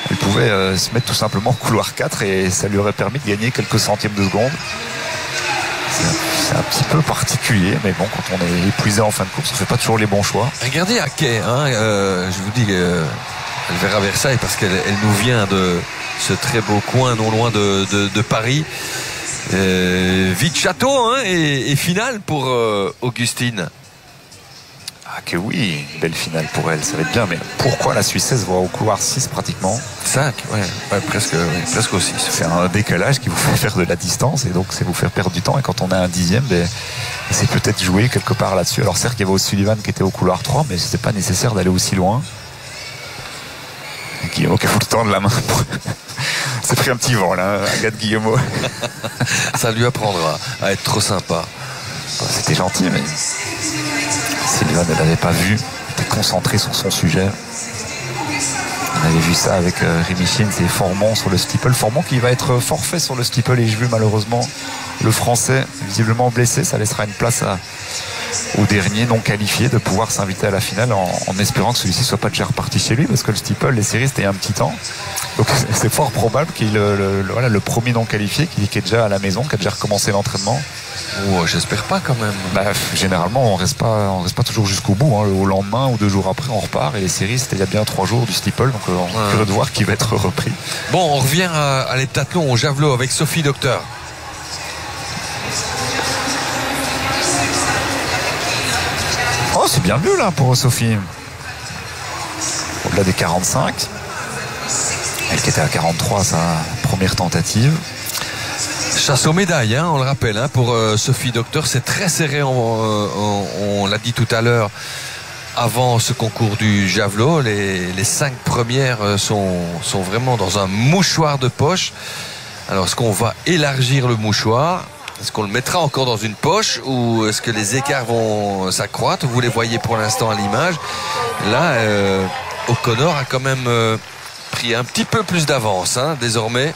Speaker 2: elle pouvait euh, se mettre tout simplement au couloir quatre et ça lui aurait permis de gagner quelques centièmes de seconde. C'est un petit peu particulier, mais bon, quand on est épuisé en fin de course, on ne fait pas toujours les bons choix.
Speaker 1: Regardez à quai, hein, euh, je vous dis, euh, elle verra Versailles parce qu'elle elle nous vient de ce très beau coin non loin de, de, de Paris. Euh, vite château hein, et, et finale pour euh, Augustine.
Speaker 2: Ah que oui, une belle finale pour elle, ça va être bien, mais pourquoi la Suissesse va au couloir six pratiquement
Speaker 1: cinq, ouais, ouais presque, ouais, presque au six.
Speaker 2: C'est un décalage qui vous fait faire de la distance et donc c'est vous faire perdre du temps, et quand on a un dixième, ben, c'est peut-être jouer quelque part là-dessus. Alors certes, il y avait O'Sullivan qui était au couloir trois, mais c'était pas nécessaire d'aller aussi loin. Et Guillaume qui a tout le temps de la main. C'est pris un petit vent là, Agathe Guillemot.
Speaker 1: Ça lui apprendra à être trop sympa.
Speaker 2: Bon, c'était gentil, mais Sylvain ne l'avait pas vu, était concentré sur son sujet. On avait vu ça avec euh, Rémi Chins et Formont sur le steeple. Formont qui va être forfait sur le steeple, et j'ai vu malheureusement le Français visiblement blessé. Ça laissera une place à, au dernier non qualifié de pouvoir s'inviter à la finale, en, en espérant que celui-ci soit pas déjà reparti chez lui, parce que le steeple, les séries, c'était il y a un petit temps. Donc c'est fort probable qu'il le, le, le, voilà, le premier non qualifié qui, qui est déjà à la maison, qui a déjà recommencé l'entraînement.
Speaker 1: Oh, j'espère pas quand même.
Speaker 2: Bah, généralement, on reste pas, on reste pas toujours jusqu'au bout. Hein. Au lendemain ou deux jours après, on repart. Et les séries, c'était il y a bien trois jours du steeple, donc on est curieux de voir qui va être repris.
Speaker 1: Bon, on revient à, à l'heptathlon au javelot avec Sophie Docteur.
Speaker 2: Oh, c'est bien mieux là pour Sophie. Au-delà des quarante-cinq. Elle qui était à quarante-trois, sa première tentative.
Speaker 1: Chasse aux médailles, hein, on le rappelle, hein, pour euh, Sophie Docteur. C'est très serré, on, on, on l'a dit tout à l'heure, avant ce concours du javelot. Les, les cinq premières sont, sont vraiment dans un mouchoir de poche. Alors, est-ce qu'on va élargir le mouchoir ? Est-ce qu'on le mettra encore dans une poche, ou est-ce que les écarts vont s'accroître? Vous les voyez pour l'instant à l'image. Là, euh, O'Connor a quand même euh, pris un petit peu plus d'avance, hein, désormais.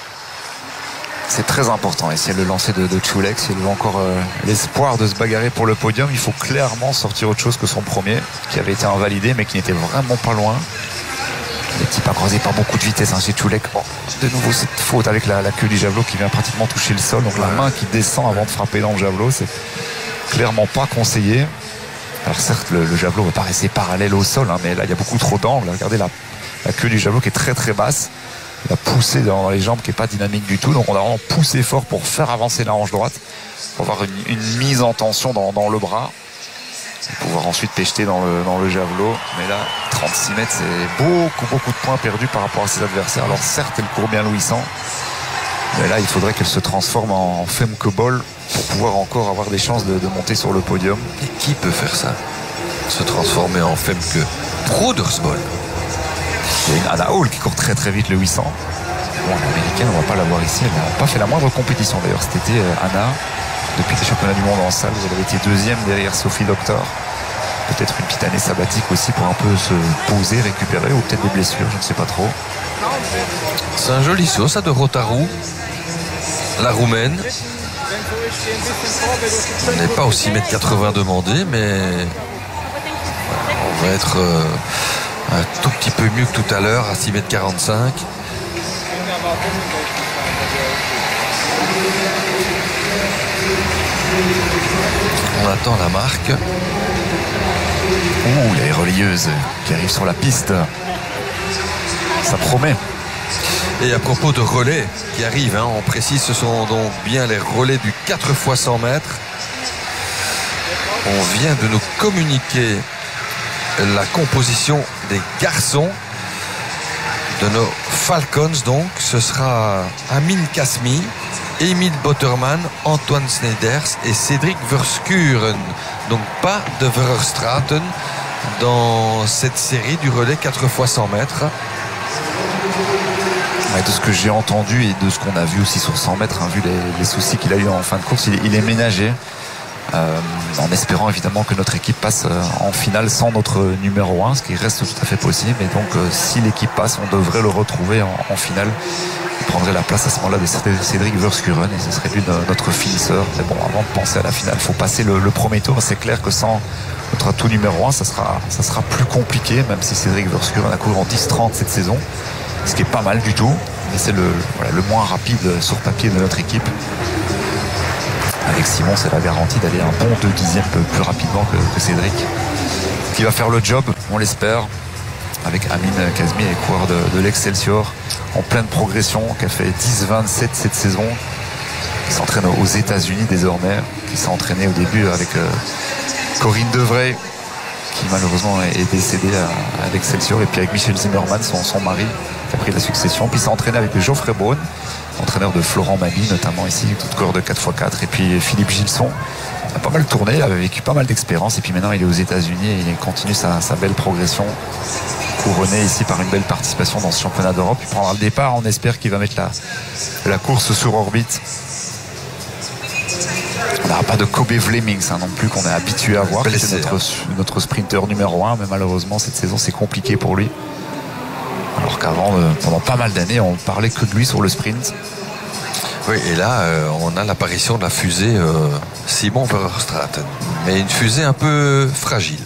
Speaker 2: C'est très important. Et si elle le lancer de, de Chulek, si elle veut encore euh, l'espoir de se bagarrer pour le podium, il faut clairement sortir autre chose que son premier, qui avait été invalidé, mais qui n'était vraiment pas loin. Les petits pas croisés par beaucoup de vitesse, hein, chez Chulek. Bon, de nouveau cette faute avec la, la queue du javelot qui vient pratiquement toucher le sol. Donc la main qui descend avant de frapper dans le javelot, c'est clairement pas conseillé. Alors certes, le, le javelot va pas rester parallèle au sol, hein, mais là il y a beaucoup trop d'angles. Regardez la, la queue du javelot qui est très très basse. La poussée dans les jambes qui n'est pas dynamique du tout, donc on a vraiment poussé fort pour faire avancer la hanche droite, pour avoir une, une mise en tension dans, dans le bras, et pouvoir ensuite pécheter dans le, dans le javelot. Mais là, trente-six mètres, c'est beaucoup beaucoup de points perdus par rapport à ses adversaires. Alors certes, elle court bien Louis cent, mais là il faudrait qu'elle se transforme en Femke Bol pour pouvoir encore avoir des chances de, de monter sur le podium.
Speaker 1: Et qui peut faire ça, se transformer en Femke Brodersbol?
Speaker 2: Il y a une Anna Hall qui court très très vite le huit cents. Bon, l'américaine, on ne va pas la voir ici. Elle n'a pas fait la moindre compétition d'ailleurs cet été, Anna. Depuis les championnats du monde en salle, elle avait été deuxième derrière Sophie Docteur. Peut-être une petite année sabbatique aussi pour un peu se poser, récupérer, ou peut-être des blessures, je ne sais pas trop.
Speaker 1: C'est un joli saut, ça, de Rotarou, la roumaine. On n'est pas au six mètres quatre-vingts demandé, mais on va être euh, un tout petit peu mieux que tout à l'heure, à six mètres quarante-cinq. On attend la marque.
Speaker 2: Ouh, les relayeuses qui arrivent sur la piste. Ça promet.
Speaker 1: Et à propos de relais qui arrivent, hein, on précise, ce sont donc bien les relais du quatre fois cent mètres. On vient de nous communiquer la composition des garçons de nos Falcons. Donc ce sera Amin Kasmi, Emil Botterman, Antoine Sneiders et Cédric Verskuren. Donc pas de Verstraten dans cette série du relais quatre fois cent mètres.
Speaker 2: De ce que j'ai entendu et de ce qu'on a vu aussi sur cent mètres, hein, vu les, les soucis qu'il a eu en fin de course, il, il est ménagé, euh, en espérant évidemment que notre équipe passe euh, en finale sans notre numéro un, ce qui reste tout à fait possible. Et donc euh, si l'équipe passe, on devrait le retrouver en, en finale. Il prendrait la place à ce moment-là de Cédric Verskuren, et ce serait lui notre finisseur. Mais bon, avant de penser à la finale, il faut passer le, le premier tour. C'est clair que sans notre atout numéro un, ça sera, ça sera plus compliqué, même si Cédric Verskuren a couru en dix trente cette saison. ce qui est pas mal du tout. Mais c'est le, voilà, le moins rapide sur papier de notre équipe. Avec Simon, c'est la garantie d'aller un bon deux dixièmes plus rapidement que, que Cédric, qui va faire le job, on l'espère, avec Amine Kazmi, les coureurs de, de l'Excelsior, en pleine progression, qui a fait dix vingt-sept cette saison, qui s'entraîne aux États-Unis désormais, qui s'est entraîné au début avec euh, Corinne Devray, qui malheureusement est décédée à, à l'Excelsior, et puis avec Michel Zimmermann, son, son mari, qui a pris la succession. Puis il s'est entraîné avec Geoffrey Braun, entraîneur de Florent Mabi, notamment ici, tout coureur de quatre fois quatre, et puis Philippe Gilson. Il a pas mal tourné, il avait vécu pas mal d'expérience, et puis maintenant il est aux États-Unis et il continue sa, sa belle progression, couronné ici par une belle participation dans ce championnat d'Europe. Il prendra le départ, on espère qu'il va mettre la, la course sur orbite. On n'aura pas de Kobe Vlemings hein, non plus, qu'on est habitué à voir. C'est notre, notre sprinter numéro un, mais malheureusement cette saison c'est compliqué pour lui. Alors qu'avant, euh, pendant pas mal d'années, on parlait que de lui sur le sprint.
Speaker 1: Oui, et là, euh, on a l'apparition de la fusée euh, Simon Verstraeten, mais une fusée un peu fragile.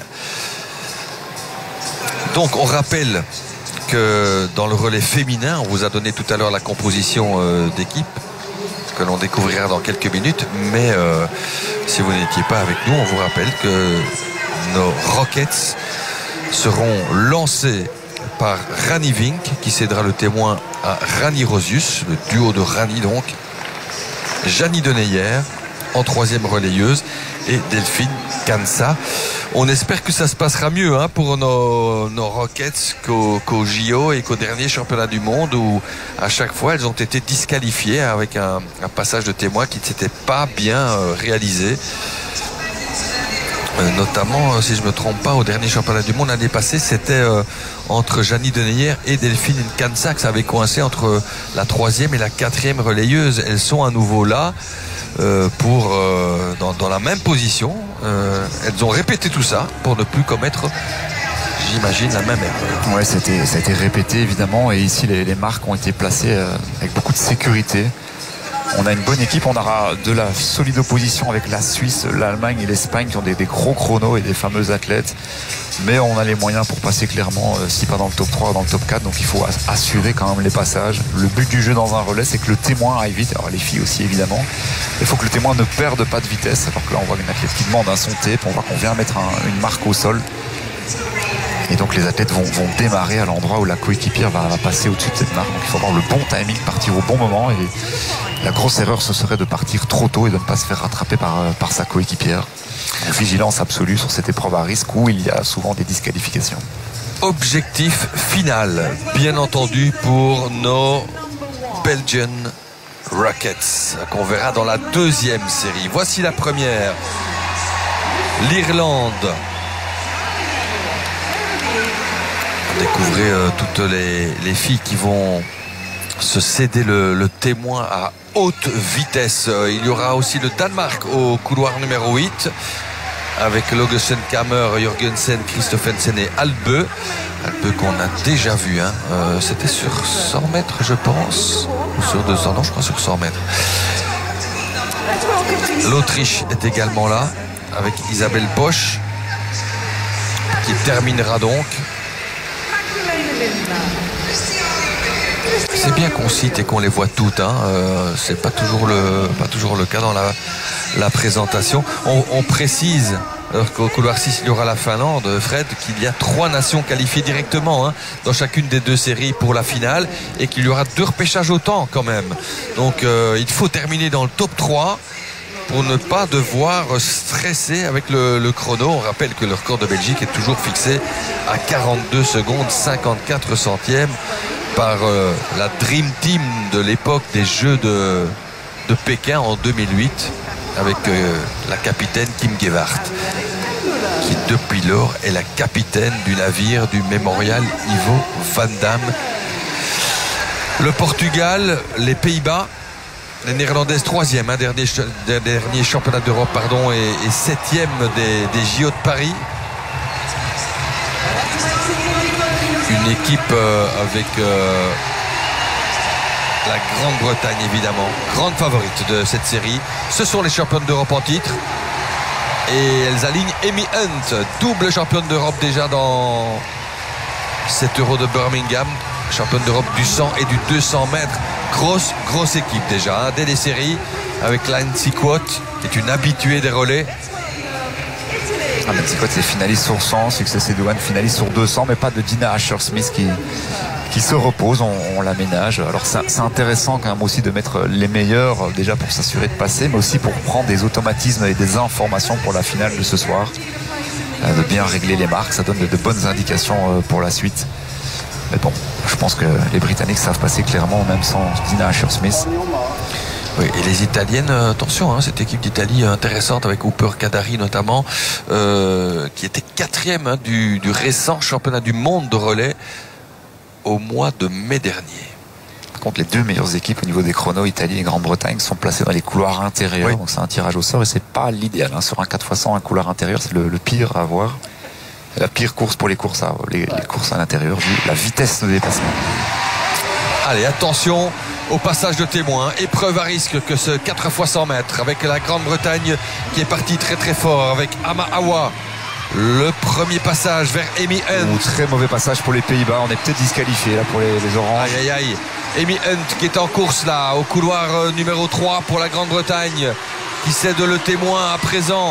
Speaker 1: Donc, on rappelle que dans le relais féminin, on vous a donné tout à l'heure la composition euh, d'équipe que l'on découvrira dans quelques minutes, mais euh, si vous n'étiez pas avec nous, on vous rappelle que nos Rockets seront lancés par Rani Vink, qui cédera le témoin à Rani Rosius, le duo de Rani donc, Janie Deneyer en troisième relayeuse et Delphine Kansa. On espère que ça se passera mieux hein, pour nos, nos Rockets qu'au, qu'au J O et qu'au dernier championnat du monde où à chaque fois elles ont été disqualifiées avec un, un passage de témoin qui ne s'était pas bien euh, réalisé. Euh, notamment, si je ne me trompe pas, au dernier championnat du monde l'année passée, c'était euh, entre Janie Deneyer et Delphine Kansa que ça avait coincé entre la troisième et la quatrième relayeuse. Elles sont à nouveau là euh, pour euh, dans, dans la même position. Euh, elles ont répété tout ça pour ne plus commettre, j'imagine, la même erreur.
Speaker 2: Ouais, c'était, ça a été répété évidemment, et ici les, les marques ont été placées euh, avec beaucoup de sécurité. On a une bonne équipe, on aura de la solide opposition avec la Suisse, l'Allemagne et l'Espagne qui ont des, des gros chronos et des fameux athlètes. Mais on a les moyens pour passer clairement, euh, si pas dans le top trois, dans le top quatre. Donc il faut assurer quand même les passages. Le but du jeu dans un relais, c'est que le témoin aille vite. Alors les filles aussi évidemment. Il faut que le témoin ne perde pas de vitesse. Alors que là on voit une athlète qui demande un son tape. On voit qu'on vient mettre un, une marque au sol. Et donc les athlètes vont, vont démarrer à l'endroit où la coéquipière va, va passer au-dessus de cette marque. Donc il faut avoir le bon timing, partir au bon moment. Et la grosse erreur, ce serait de partir trop tôt et de ne pas se faire rattraper par, par sa coéquipière. Donc, vigilance absolue sur cette épreuve à risque où il y a souvent des disqualifications.
Speaker 1: Objectif final, bien entendu, pour nos Belgian Rockets, qu'on verra dans la deuxième série. Voici la première. L'Irlande. Découvrez euh, toutes les, les filles qui vont se céder le, le témoin à haute vitesse. Il y aura aussi le Danemark au couloir numéro huit avec Logesen Kammer, Jorgensen, Christophensen et Albeu. Albeu qu'on a déjà vu. Hein. Euh, C'était sur cent mètres, je pense. Ou sur deux cents, non, je crois sur cent mètres. L'Autriche est également là avec Isabelle Bosch qui terminera donc. C'est bien qu'on cite et qu'on les voit toutes. Hein. Euh, c'est pas toujours le pas toujours le cas dans la, la présentation. On, on précise alors qu'au couloir six il y aura la Finlande, Fred, qu'il y a trois nations qualifiées directement hein, dans chacune des deux séries pour la finale et qu'il y aura deux repêchages au temps quand même. Donc euh, il faut terminer dans le top trois pour ne pas devoir stresser avec le, le chrono. On rappelle que le record de Belgique est toujours fixé à quarante-deux secondes cinquante-quatre centièmes par euh, la Dream Team de l'époque des Jeux de, de Pékin en deux mille huit avec euh, la capitaine Kim Gewart qui depuis lors est la capitaine du navire du Mémorial Ivo Van Damme. Le Portugal, les Pays-Bas, les Néerlandaises troisième, hein, dernier, dernier championnat d'Europe pardon, et, et septième des, des J O de Paris. Une équipe euh, avec euh, la Grande-Bretagne évidemment, grande favorite de cette série. Ce sont les championnes d'Europe en titre. Et elles alignent Amy Hunt, double championne d'Europe déjà dans cet Euro de Birmingham. championne d'Europe du cent et du deux cents mètres. Grosse, grosse équipe déjà, hein, dès les séries, avec Lindsay Quott, qui est une habituée des relais.
Speaker 2: Ah, Lindsay Quott, c'est finaliste sur cent, Success Edouane, finaliste sur deux cents, mais pas de Dina Asher-Smith qui, qui se repose, on, on l'aménage. Alors c'est, c'est intéressant quand même aussi de mettre les meilleurs, déjà pour s'assurer de passer, mais aussi pour prendre des automatismes et des informations pour la finale de ce soir. De bien régler les marques, ça donne de, de bonnes indications pour la suite. Mais bon, je pense que les Britanniques savent passer clairement, même sans Dina Asher-Smith.
Speaker 1: Oui, et les Italiennes, attention, hein, cette équipe d'Italie intéressante avec Hooper Kadari notamment, euh, qui était quatrième hein, du, du récent championnat du monde de relais au mois de mai dernier.
Speaker 2: Par contre, les deux meilleures équipes au niveau des chronos, Italie et Grande-Bretagne, sont placées dans les couloirs intérieurs. Oui. Donc c'est un tirage au sort et c'est pas l'idéal. Hein. Sur un quatre fois cent, un couloir intérieur, c'est le, le pire à avoir. C'est la pire course pour les courses à, les, les courses à l'intérieur, vu la vitesse de dépassement.
Speaker 1: Allez, attention au passage de témoin. Épreuve à risque que ce quatre fois cent mètres avec la Grande-Bretagne qui est partie très très fort avec Ama Awa. Le premier passage vers Amy Hunt.
Speaker 2: Oh, très mauvais passage pour les Pays-Bas. On est peut-être disqualifié là pour les, les oranges.
Speaker 1: Aïe aïe aïe. Amy Hunt qui est en course là au couloir euh, numéro trois pour la Grande-Bretagne, qui cède le témoin à présent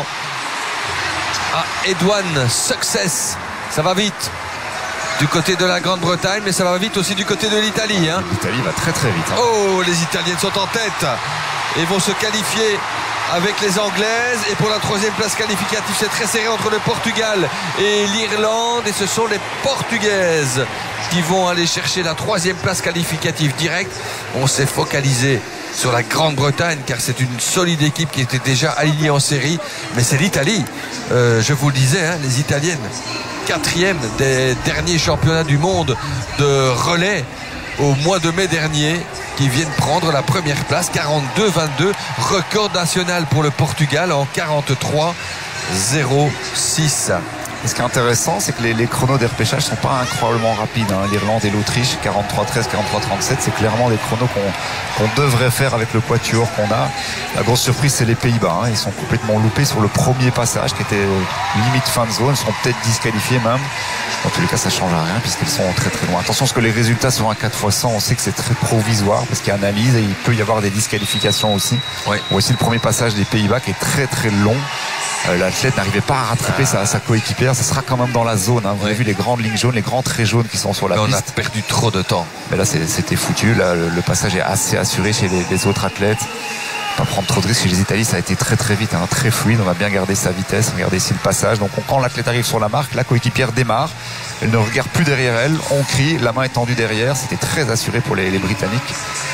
Speaker 1: à Edouane Success. Ça va vite du côté de la Grande-Bretagne, mais ça va vite aussi du côté de l'Italie. Hein.
Speaker 2: L'Italie va très très vite. Hein.
Speaker 1: Oh, les Italiennes sont en tête et vont se qualifier avec les Anglaises. Et pour la troisième place qualificative, c'est très serré entre le Portugal et l'Irlande. Et ce sont les Portugaises qui vont aller chercher la troisième place qualificative directe. On s'est focalisé sur la Grande-Bretagne car c'est une solide équipe qui était déjà alignée en série. Mais c'est l'Italie, euh, je vous le disais, hein, les Italiennes, quatrième des derniers championnats du monde de relais au mois de mai dernier, qui viennent prendre la première place, quarante-deux vingt-deux, record national pour le Portugal en quarante-trois zéro six.
Speaker 2: Et ce qui est intéressant, c'est que les, les chronos des repêchages ne sont pas incroyablement rapides. Hein. L'Irlande et l'Autriche, quarante-trois treize, quarante-trois trente-sept, c'est clairement des chronos qu'on, qu'on devrait faire avec le quatuor qu'on a. La grosse surprise, c'est les Pays-Bas. Hein. Ils sont complètement loupés sur le premier passage qui était limite fin de zone. Ils seront peut-être disqualifiés même. Dans tous les cas, ça ne change à rien puisqu'ils sont très très loin. Attention, parce que les résultats sur un quatre fois cent, on sait que c'est très provisoire parce qu'il y a analyse et il peut y avoir des disqualifications aussi.
Speaker 1: Oui.
Speaker 2: Voici le premier passage des Pays-Bas qui est très très long. Euh, l'athlète n'arrivait pas à rattraper sa, sa coéquipière. Ça sera quand même dans la zone. Hein. Vous ouais. avez vu les grandes lignes jaunes, les grands traits jaunes qui sont sur la
Speaker 1: mais
Speaker 2: piste.
Speaker 1: On a perdu trop de temps.
Speaker 2: Mais là, c'est, c'était foutu. Là, le, le passage est assez assuré chez les, les autres athlètes. Pas prendre trop de risques. Chez les Italiens, ça a été très très vite, hein, très fluide. On va bien garder sa vitesse. Regardez ici le passage. Donc, on, quand l'athlète arrive sur la marque, la coéquipière démarre. Elle ne regarde plus derrière elle. On crie. La main est tendue derrière. C'était très assuré pour les, les Britanniques.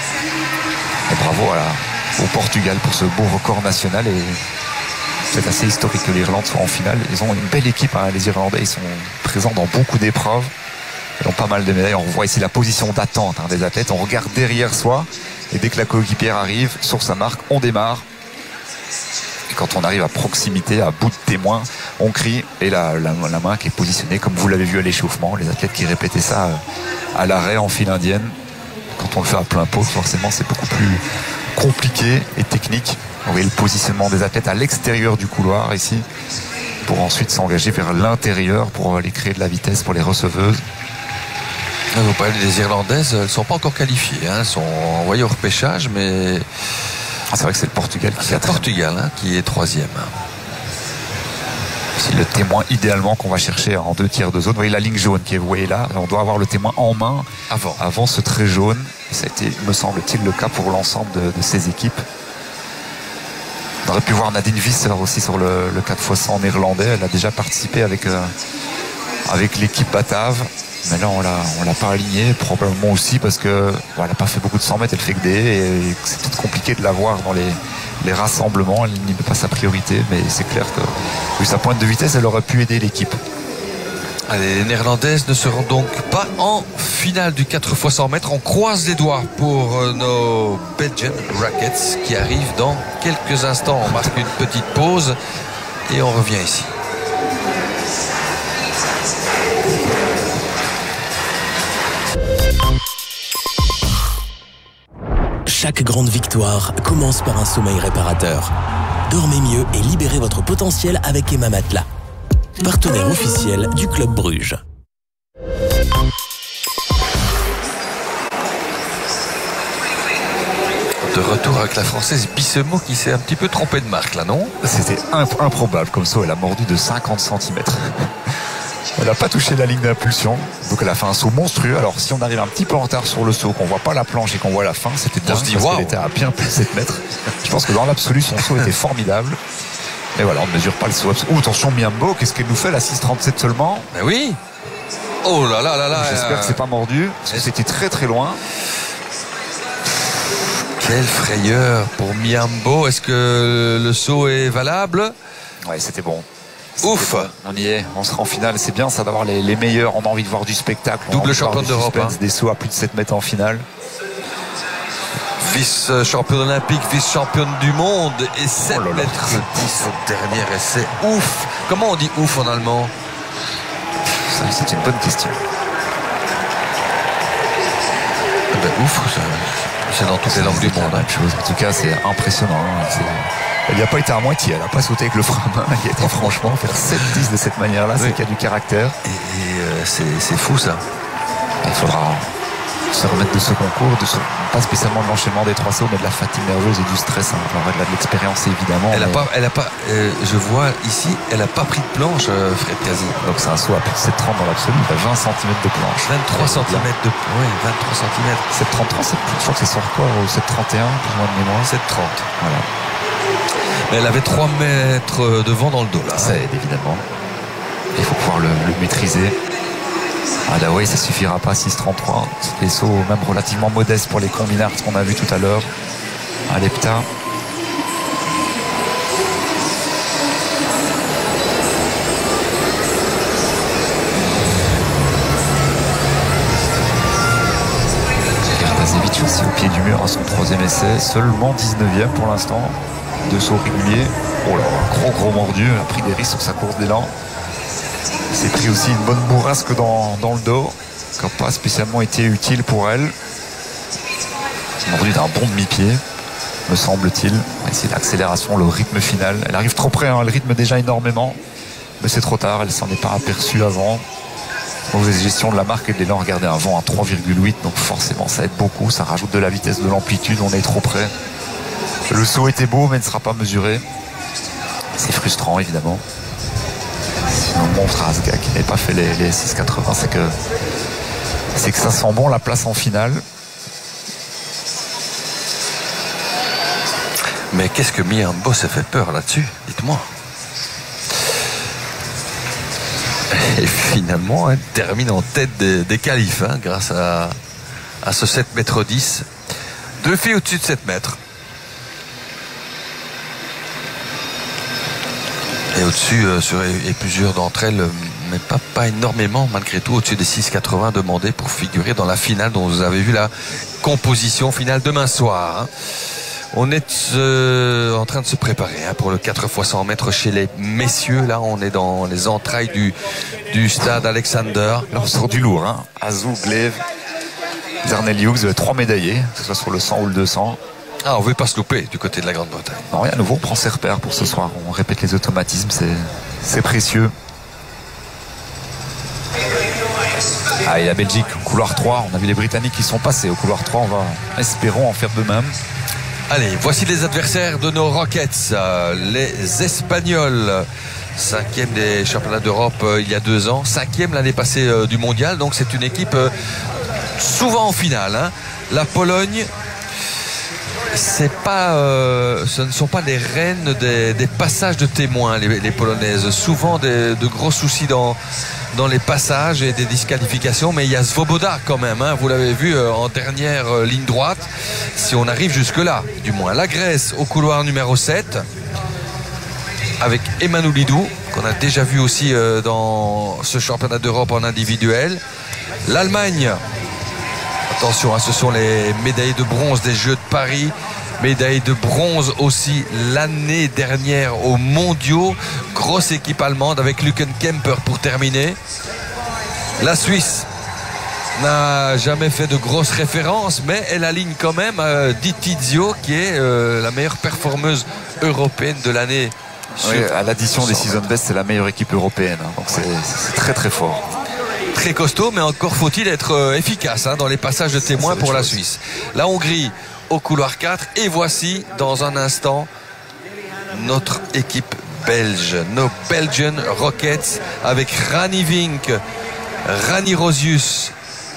Speaker 2: Et bravo à la, au Portugal pour ce beau record national. Et c'est assez historique que l'Irlande soit en finale. Ils ont une belle équipe, hein, les Irlandais. Ils sont présents dans beaucoup d'épreuves. Ils ont pas mal de médailles. On voit ici la position d'attente hein, des athlètes. On regarde derrière soi. Et dès que la coéquipière arrive sur sa marque, on démarre. Et quand on arrive à proximité, à bout de témoin, on crie. Et la, la, la main qui est positionnée, comme vous l'avez vu à l'échauffement. Les athlètes qui répétaient ça à l'arrêt en file indienne. Quand on le fait à plein pot, forcément, c'est beaucoup plus compliqué et technique. Vous voyez le positionnement des athlètes à l'extérieur du couloir ici, pour ensuite s'engager vers l'intérieur pour aller créer de la vitesse pour les receveuses.
Speaker 1: Vous parlez des Irlandaises, elles ne sont pas encore qualifiées, hein. Elles sont envoyées au repêchage, mais
Speaker 2: ah, c'est vrai que c'est le Portugal qui,
Speaker 1: c'est le Portugal, hein, qui est troisième.
Speaker 2: C'est le témoin idéalement qu'on va chercher en deux tiers de zone. Vous voyez la ligne jaune qui est, vous voyez là, on doit avoir le témoin en main
Speaker 1: avant,
Speaker 2: avant ce trait jaune. Et ça a été, me semble-t-il, le cas pour l'ensemble de, de ces équipes. On aurait pu voir Nadine Visser aussi sur le, le quatre fois cent néerlandais. Elle a déjà participé avec, euh, avec l'équipe batave. Mais là, on l'a, on l'a pas aligné, probablement aussi parce que bon, elle n'a pas fait beaucoup de cent mètres, elle fait que des et, et c'est peut-être compliqué de la voir dans les, les rassemblements. Elle n'est pas sa priorité, mais c'est clair que vu sa pointe de vitesse, elle aurait pu aider l'équipe.
Speaker 1: Allez, les Néerlandaises ne seront donc pas en finale du quatre fois cent mètres. On croise les doigts pour nos Belgian Rockets qui arrivent dans quelques instants. On marque une petite pause et on revient ici.
Speaker 8: Chaque grande victoire commence par un sommeil réparateur. Dormez mieux et libérez votre potentiel avec Emma Matelas, partenaire officiel du Club Bruges.
Speaker 1: De retour avec la Française Bissemo qui s'est un petit peu trompée de marque là, non?
Speaker 2: C'était imp- improbable comme saut. Elle a mordu de cinquante centimètres. Elle n'a pas touché la ligne d'impulsion. Donc elle a fait un saut monstrueux. Alors si on arrive un petit peu en retard sur le saut, qu'on voit pas la planche et qu'on voit la fin, c'était dingue parce
Speaker 1: wow.
Speaker 2: qu'elle était à bien plus de sept mètres. Je pense que dans l'absolu, son saut était formidable. Mais voilà, on ne mesure pas le saut. Oh, attention, Miambo, qu'est-ce qu'elle nous fait, la six trente-sept seulement?
Speaker 1: Ben oui. Oh là là là là.
Speaker 2: J'espère
Speaker 1: euh...
Speaker 2: que c'est pas mordu, parce que c'était très très loin.
Speaker 1: Quelle frayeur pour Miambo. Est-ce que le saut est valable?
Speaker 2: Ouais, c'était bon. C'était
Speaker 1: Ouf
Speaker 2: bon. On y est, on sera en finale. C'est bien ça d'avoir les, les meilleurs. On a envie de voir du spectacle.
Speaker 1: Double championne d'Europe. Hein.
Speaker 2: Des sauts à plus de sept mètres en finale.
Speaker 1: Vice-championne olympique, vice-championne du monde et sept
Speaker 2: oh
Speaker 1: mètres dix au dernier essai. Ouf. Comment on dit ouf en allemand?
Speaker 2: Ça, c'est une bonne question.
Speaker 1: Ah ben, ouf, c'est dans toutes les langues du monde.
Speaker 2: Hein. Chose. En tout cas, c'est impressionnant. Hein. C'est... Elle n'y a pas été à moitié. Elle n'a pas sauté avec le frein à main. Elle a été franchement faire sept dix de cette manière-là. Oui. C'est qu'il y a du caractère.
Speaker 1: Et, et euh, c'est, c'est fou ça.
Speaker 2: Il faudra se remettre de ce concours, de ce, pas spécialement de l'enchaînement des trois sauts, mais de la fatigue nerveuse et du stress. Hein. Alors, elle a de l'expérience évidemment.
Speaker 1: Elle a
Speaker 2: mais...
Speaker 1: pas, elle a pas. Euh, je vois ici, elle a pas pris de planche, euh, Fred Casi.
Speaker 2: Donc c'est un saut à plus de sept trente dans l'absolu. Il a vingt centimètres de planche.
Speaker 1: vingt-trois centimètres de. Oui, vingt-trois centimètres.
Speaker 2: sept trente-trois, c'est... je crois que c'est son record au sept trente et un, plus ou moins de mémoire.
Speaker 1: sept trente.
Speaker 2: Voilà.
Speaker 1: Mais elle avait trois mètres de vent dans le dos là.
Speaker 2: Ça aide évidemment. Il faut pouvoir le, le maîtriser. Ah là oui, ça suffira pas, six trente-trois. C'est des sauts même relativement modestes pour les combinards qu'on a vu tout à l'heure à l'Epta. Gartazevich aussi au pied du mur à son troisième essai, seulement dix-neuvième pour l'instant. Deux sauts réguliers. Oh là, un gros gros mordu, elle a pris des risques sur sa course d'élan. C'est pris aussi une bonne bourrasque dans, dans le dos, qui n'a pas spécialement été utile pour elle. Mordu d'un bon demi-pied, me semble-t-il. C'est l'accélération, le rythme final. Elle arrive trop près, hein, elle rythme déjà énormément, mais c'est trop tard, elle s'en est pas aperçue avant. Mauvaise gestion de la marque et de l'élan. Regardez, un vent à trois virgule huit, donc forcément ça aide beaucoup, ça rajoute de la vitesse, de l'amplitude, on est trop près. Le saut était beau, mais ne sera pas mesuré. C'est frustrant, évidemment. Si on montre à Asga qui n'avait pas fait les, les six quatre-vingts, c'est que, c'est que ça sent bon la place en finale.
Speaker 1: Mais qu'est-ce que Miambo s'est fait peur là-dessus? Dites-moi. Et finalement, elle termine en tête des, des qualifs, hein, grâce à, à ce sept mètres dix. Deux filles au-dessus de sept mètres. Et au-dessus, euh, sur, et plusieurs d'entre elles, mais pas, pas énormément malgré tout, au-dessus des six quatre-vingts demandés pour figurer dans la finale dont vous avez vu la composition finale demain soir. Hein. On est euh, en train de se préparer hein, pour le quatre fois cent mètres chez les messieurs. Là, on est dans les entrailles du, du stade Alexander.
Speaker 2: Là, on sort du lourd. Hein. Azou, Glaive, Zernel Hughes, trois médaillés, que ce soit sur le cent ou le deux cents.
Speaker 1: Ah, on ne veut pas se louper du côté de la Grande-Bretagne.
Speaker 2: Non, rien à nouveau, on prend ses repères pour ce soir. On répète les automatismes, c'est, c'est précieux. Ah, et la Belgique, couloir trois, on a vu les Britanniques qui sont passés au couloir trois, on va, espérons, en faire de même.
Speaker 1: Allez, voici les adversaires de nos Rockets, euh, les Espagnols. Cinquième des championnats d'Europe euh, il y a deux ans, cinquième l'année passée euh, du mondial, donc c'est une équipe euh, souvent en finale. Hein. La Pologne, c'est pas, euh, ce ne sont pas les reines des, des passages de témoins, les, les Polonaises. Souvent des, de gros soucis dans, dans les passages et des disqualifications, mais il y a Svoboda quand même, hein, vous l'avez vu euh, en dernière euh, ligne droite, si on arrive jusque-là, du moins. La Grèce au couloir numéro sept, avec Emanoulidou, qu'on a déjà vu aussi euh, dans ce championnat d'Europe en individuel. L'Allemagne, attention, hein, ce sont les médailles de bronze des Jeux de Paris, médaille de bronze aussi l'année dernière aux mondiaux. Grosse équipe allemande avec Luken Kemper pour terminer. La Suisse n'a jamais fait de grosses références, mais elle aligne quand même euh, Di Tizio, qui est euh, la meilleure performeuse européenne de l'année.
Speaker 2: Oui, à l'addition des season best, c'est la meilleure équipe européenne, hein, donc c'est, c'est très très fort.
Speaker 1: Très costaud, mais encore faut-il être euh, efficace hein, dans les passages de témoins pour la Suisse. La Hongrie au couloir quatre. Et voici dans un instant notre équipe belge, nos Belgian Rockets, avec Rani Vink, Rani Rosius,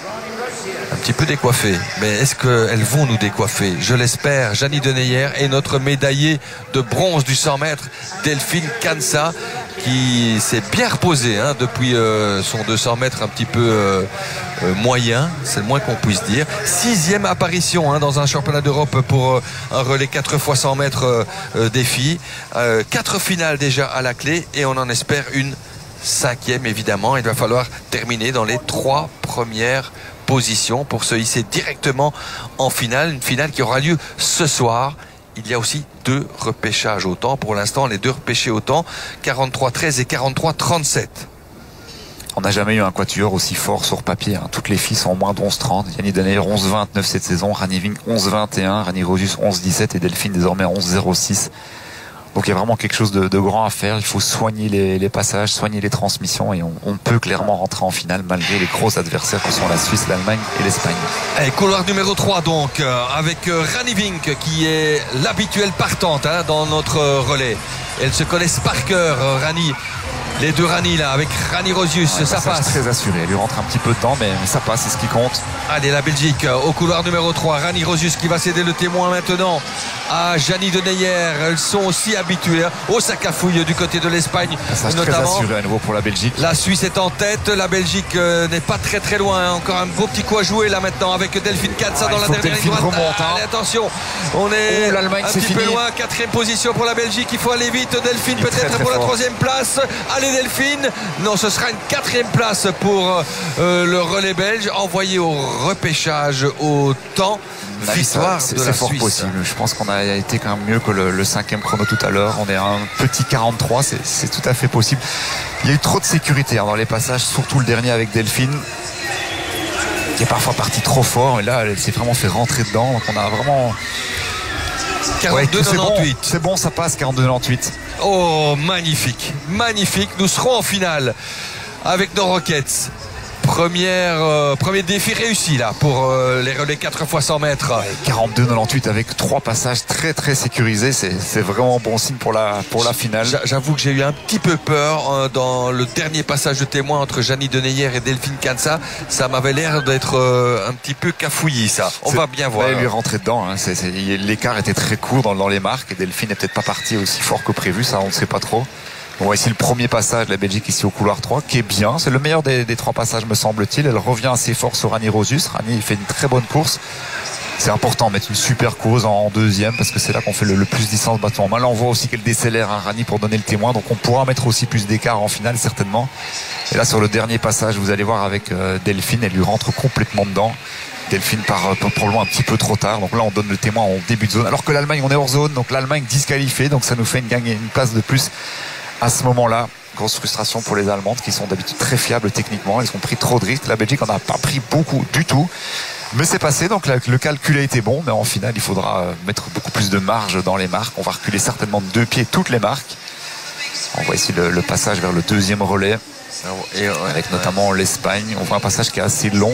Speaker 1: un petit peu décoiffé, mais est-ce qu'elles vont nous décoiffer? Je l'espère. Jani Deneyer et notre médaillé de bronze du cent mètres, Delphine Kansa, qui s'est bien reposée hein, depuis euh, son deux cents mètres un petit peu euh, euh, moyen, c'est le moins qu'on puisse dire. Sixième apparition hein, dans un championnat d'Europe pour euh, un relais quatre fois cent mètres euh, euh, des filles. Euh, quatre finales déjà à la clé et on en espère une cinquième évidemment. Il va falloir terminer dans les trois premières position pour se hisser directement en finale, une finale qui aura lieu ce soir. Il y a aussi deux repêchages au temps. Pour l'instant, les deux repêchés au temps, quarante-trois treize et quarante-trois trente-sept.
Speaker 2: On n'a jamais eu un quatuor aussi fort sur papier. Hein. Toutes les filles sont en moins de onze trente. Yannick Deneyer onze vingt-neuf cette saison, Rani Vink onze vingt et un, Rani Rosius onze dix-sept et Delphine désormais onze zéro six. Donc il y a vraiment quelque chose de, de grand à faire. Il faut soigner les, les passages, soigner les transmissions et on, on peut clairement rentrer en finale malgré les gros adversaires que sont la Suisse, l'Allemagne et l'Espagne.
Speaker 1: Et couloir numéro trois donc euh, avec euh, Rani Vink qui est l'habituelle partante hein, dans notre euh, relais. Elles se connaissent par cœur, euh, Rani. Les deux Rani là avec Rani Rosius,
Speaker 2: ouais,
Speaker 1: ça passe.
Speaker 2: Très assuré, elle lui rentre un petit peu de temps mais ça passe, c'est ce qui compte.
Speaker 1: Allez la Belgique au couloir numéro trois, Rani Rosius qui va céder le témoin maintenant à Jani Deneyer. Elles sont aussi habituées hein, au sac à fouille du côté de l'Espagne notamment.
Speaker 2: Très assuré à nouveau pour la Belgique.
Speaker 1: La Suisse est en tête, la Belgique euh, n'est pas très très loin hein. Encore un beau petit coup à jouer là maintenant avec Delphine Kansa ah, dans la dernière ligne droite.
Speaker 2: Remonte, hein.
Speaker 1: Allez attention, on est
Speaker 2: oh,
Speaker 1: un petit
Speaker 2: fini.
Speaker 1: peu loin, quatrième position pour la Belgique, il faut aller vite. Delphine peut-être pour fort. La troisième place. Allez Delphine. Non, ce sera une quatrième place pour euh, le relais belge, envoyé au repêchage au temps. Victoire de la
Speaker 2: fort
Speaker 1: Suisse.
Speaker 2: Possible. Je pense qu'on a été quand même mieux que le, le cinquième chrono tout à l'heure. On est à un petit quarante-trois, c'est tout à fait possible. Il y a eu trop de sécurité hein, dans les passages, surtout le dernier avec Delphine, qui est parfois parti trop fort. Et là, elle s'est vraiment fait rentrer dedans. Donc on a vraiment...
Speaker 1: quarante-deux quatre-vingt-dix-huit.
Speaker 2: Ouais, c'est bon, bon, ça passe, quarante-deux quatre-vingt-dix-huit.
Speaker 1: Oh, magnifique, magnifique. Nous serons en finale avec nos Rockets. Première, euh, premier défi réussi là pour euh, les relais quatre fois cent mètres.
Speaker 2: Ouais, quarante-deux quatre-vingt-dix-huit avec trois passages très très sécurisés. C'est vraiment bon signe pour la, pour la finale.
Speaker 1: J'avoue que j'ai eu un petit peu peur euh, dans le dernier passage de témoin entre Jani Deneyer et Delphine Kansa. Ça m'avait l'air d'être euh, un petit peu cafouillis ça. On va bien voir.
Speaker 2: Elle lui est rentrée dedans. Hein. L'écart était très court dans, dans les marques et Delphine n'est peut-être pas partie aussi fort que prévu. Ça, on ne sait pas trop. On voit ici le premier passage de la Belgique ici au couloir trois qui est bien, c'est le meilleur des, des trois passages me semble-t-il. Elle revient assez fort sur Rani Rosius. Rani il fait une très bonne course, c'est important de mettre une super course en deuxième parce que c'est là qu'on fait le, le plus de distance battement. Là on voit aussi qu'elle décélère hein, Rani pour donner le témoin, donc on pourra mettre aussi plus d'écart en finale certainement. Et là sur le dernier passage vous allez voir avec euh, Delphine, elle lui rentre complètement dedans. Delphine part probablement un petit peu trop tard, donc là on donne le témoin en début de zone alors que l'Allemagne on est hors zone, donc l'Allemagne disqualifiée, donc ça nous fait une, gagne, une place de plus. À ce moment-là, grosse frustration pour les Allemandes qui sont d'habitude très fiables techniquement. Elles ont pris trop de risques. La Belgique en a pas pris beaucoup du tout. Mais c'est passé, donc le calcul a été bon. Mais en finale, il faudra mettre beaucoup plus de marge dans les marques. On va reculer certainement de deux pieds toutes les marques. On voit ici le, le passage vers le deuxième relais. Et avec notamment l'Espagne. On voit un passage qui est assez long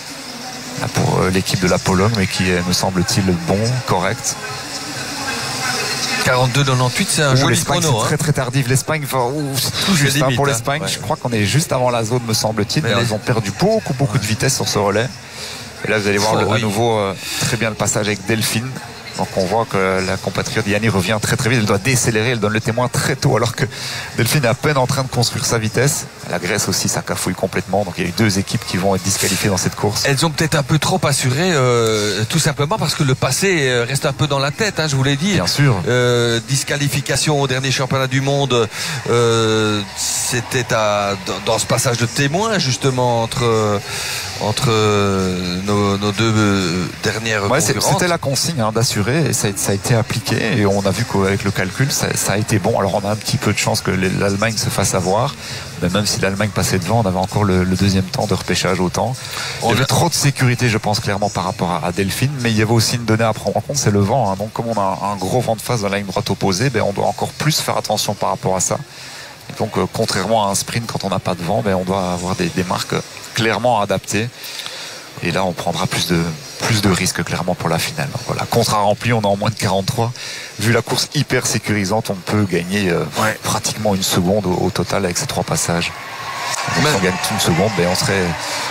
Speaker 2: pour l'équipe de la Pologne, mais qui est, me semble-t-il, bon, correct.
Speaker 1: quarante-deux quatre-vingt-dix-huit, c'est un joli chrono.
Speaker 2: C'est très très tardif. L'Espagne, c'est tout juste hein, pour l'Espagne. Hein, ouais. Je crois qu'on est juste avant la zone, me semble-t-il. Mais les... ils ont perdu beaucoup beaucoup ouais. de vitesse sur ce relais. Et là, vous allez voir oh, le, oui. à nouveau euh, très bien le passage avec Delphine. Donc on voit que la compatriote Yanni revient très très vite. Elle doit décélérer, elle donne le témoin très tôt alors que Delphine est à peine en train de construire sa vitesse. La Grèce aussi, ça cafouille complètement. Donc il y a eu deux équipes qui vont être disqualifiées dans cette course.
Speaker 1: Elles ont peut-être un peu trop assuré, euh, tout simplement parce que le passé reste un peu dans la tête, hein, je vous l'ai dit.
Speaker 2: Bien sûr.
Speaker 1: Euh, disqualification au dernier championnat du monde, euh, c'était à, dans ce passage de témoin justement entre entre nos, nos deux euh, dernières
Speaker 2: ouais, c'était la consigne hein, d'assurer et ça, ça a été appliqué et on a vu qu'avec le calcul ça, ça a été bon. Alors on a un petit peu de chance que l'Allemagne se fasse avoir, mais même si l'Allemagne passait devant, on avait encore le, le deuxième temps de repêchage au temps. Il y avait trop de sécurité je pense clairement par rapport à, à Delphine, mais il y avait aussi une donnée à prendre en compte, c'est le vent hein. Donc comme on a un, un gros vent de face dans la ligne droite opposée, ben, on doit encore plus faire attention par rapport à ça. Et donc euh, contrairement à un sprint quand on n'a pas de vent, ben, on doit avoir des, des marques clairement adaptées. Et là, on prendra plus de, plus de risques clairement pour la finale. Donc voilà, contrat rempli, on est en moins de quarante-trois. Vu la course hyper sécurisante, on peut gagner euh, ouais. pratiquement une seconde au, au total avec ces trois passages. Donc, si on gagne une seconde, ben, on serait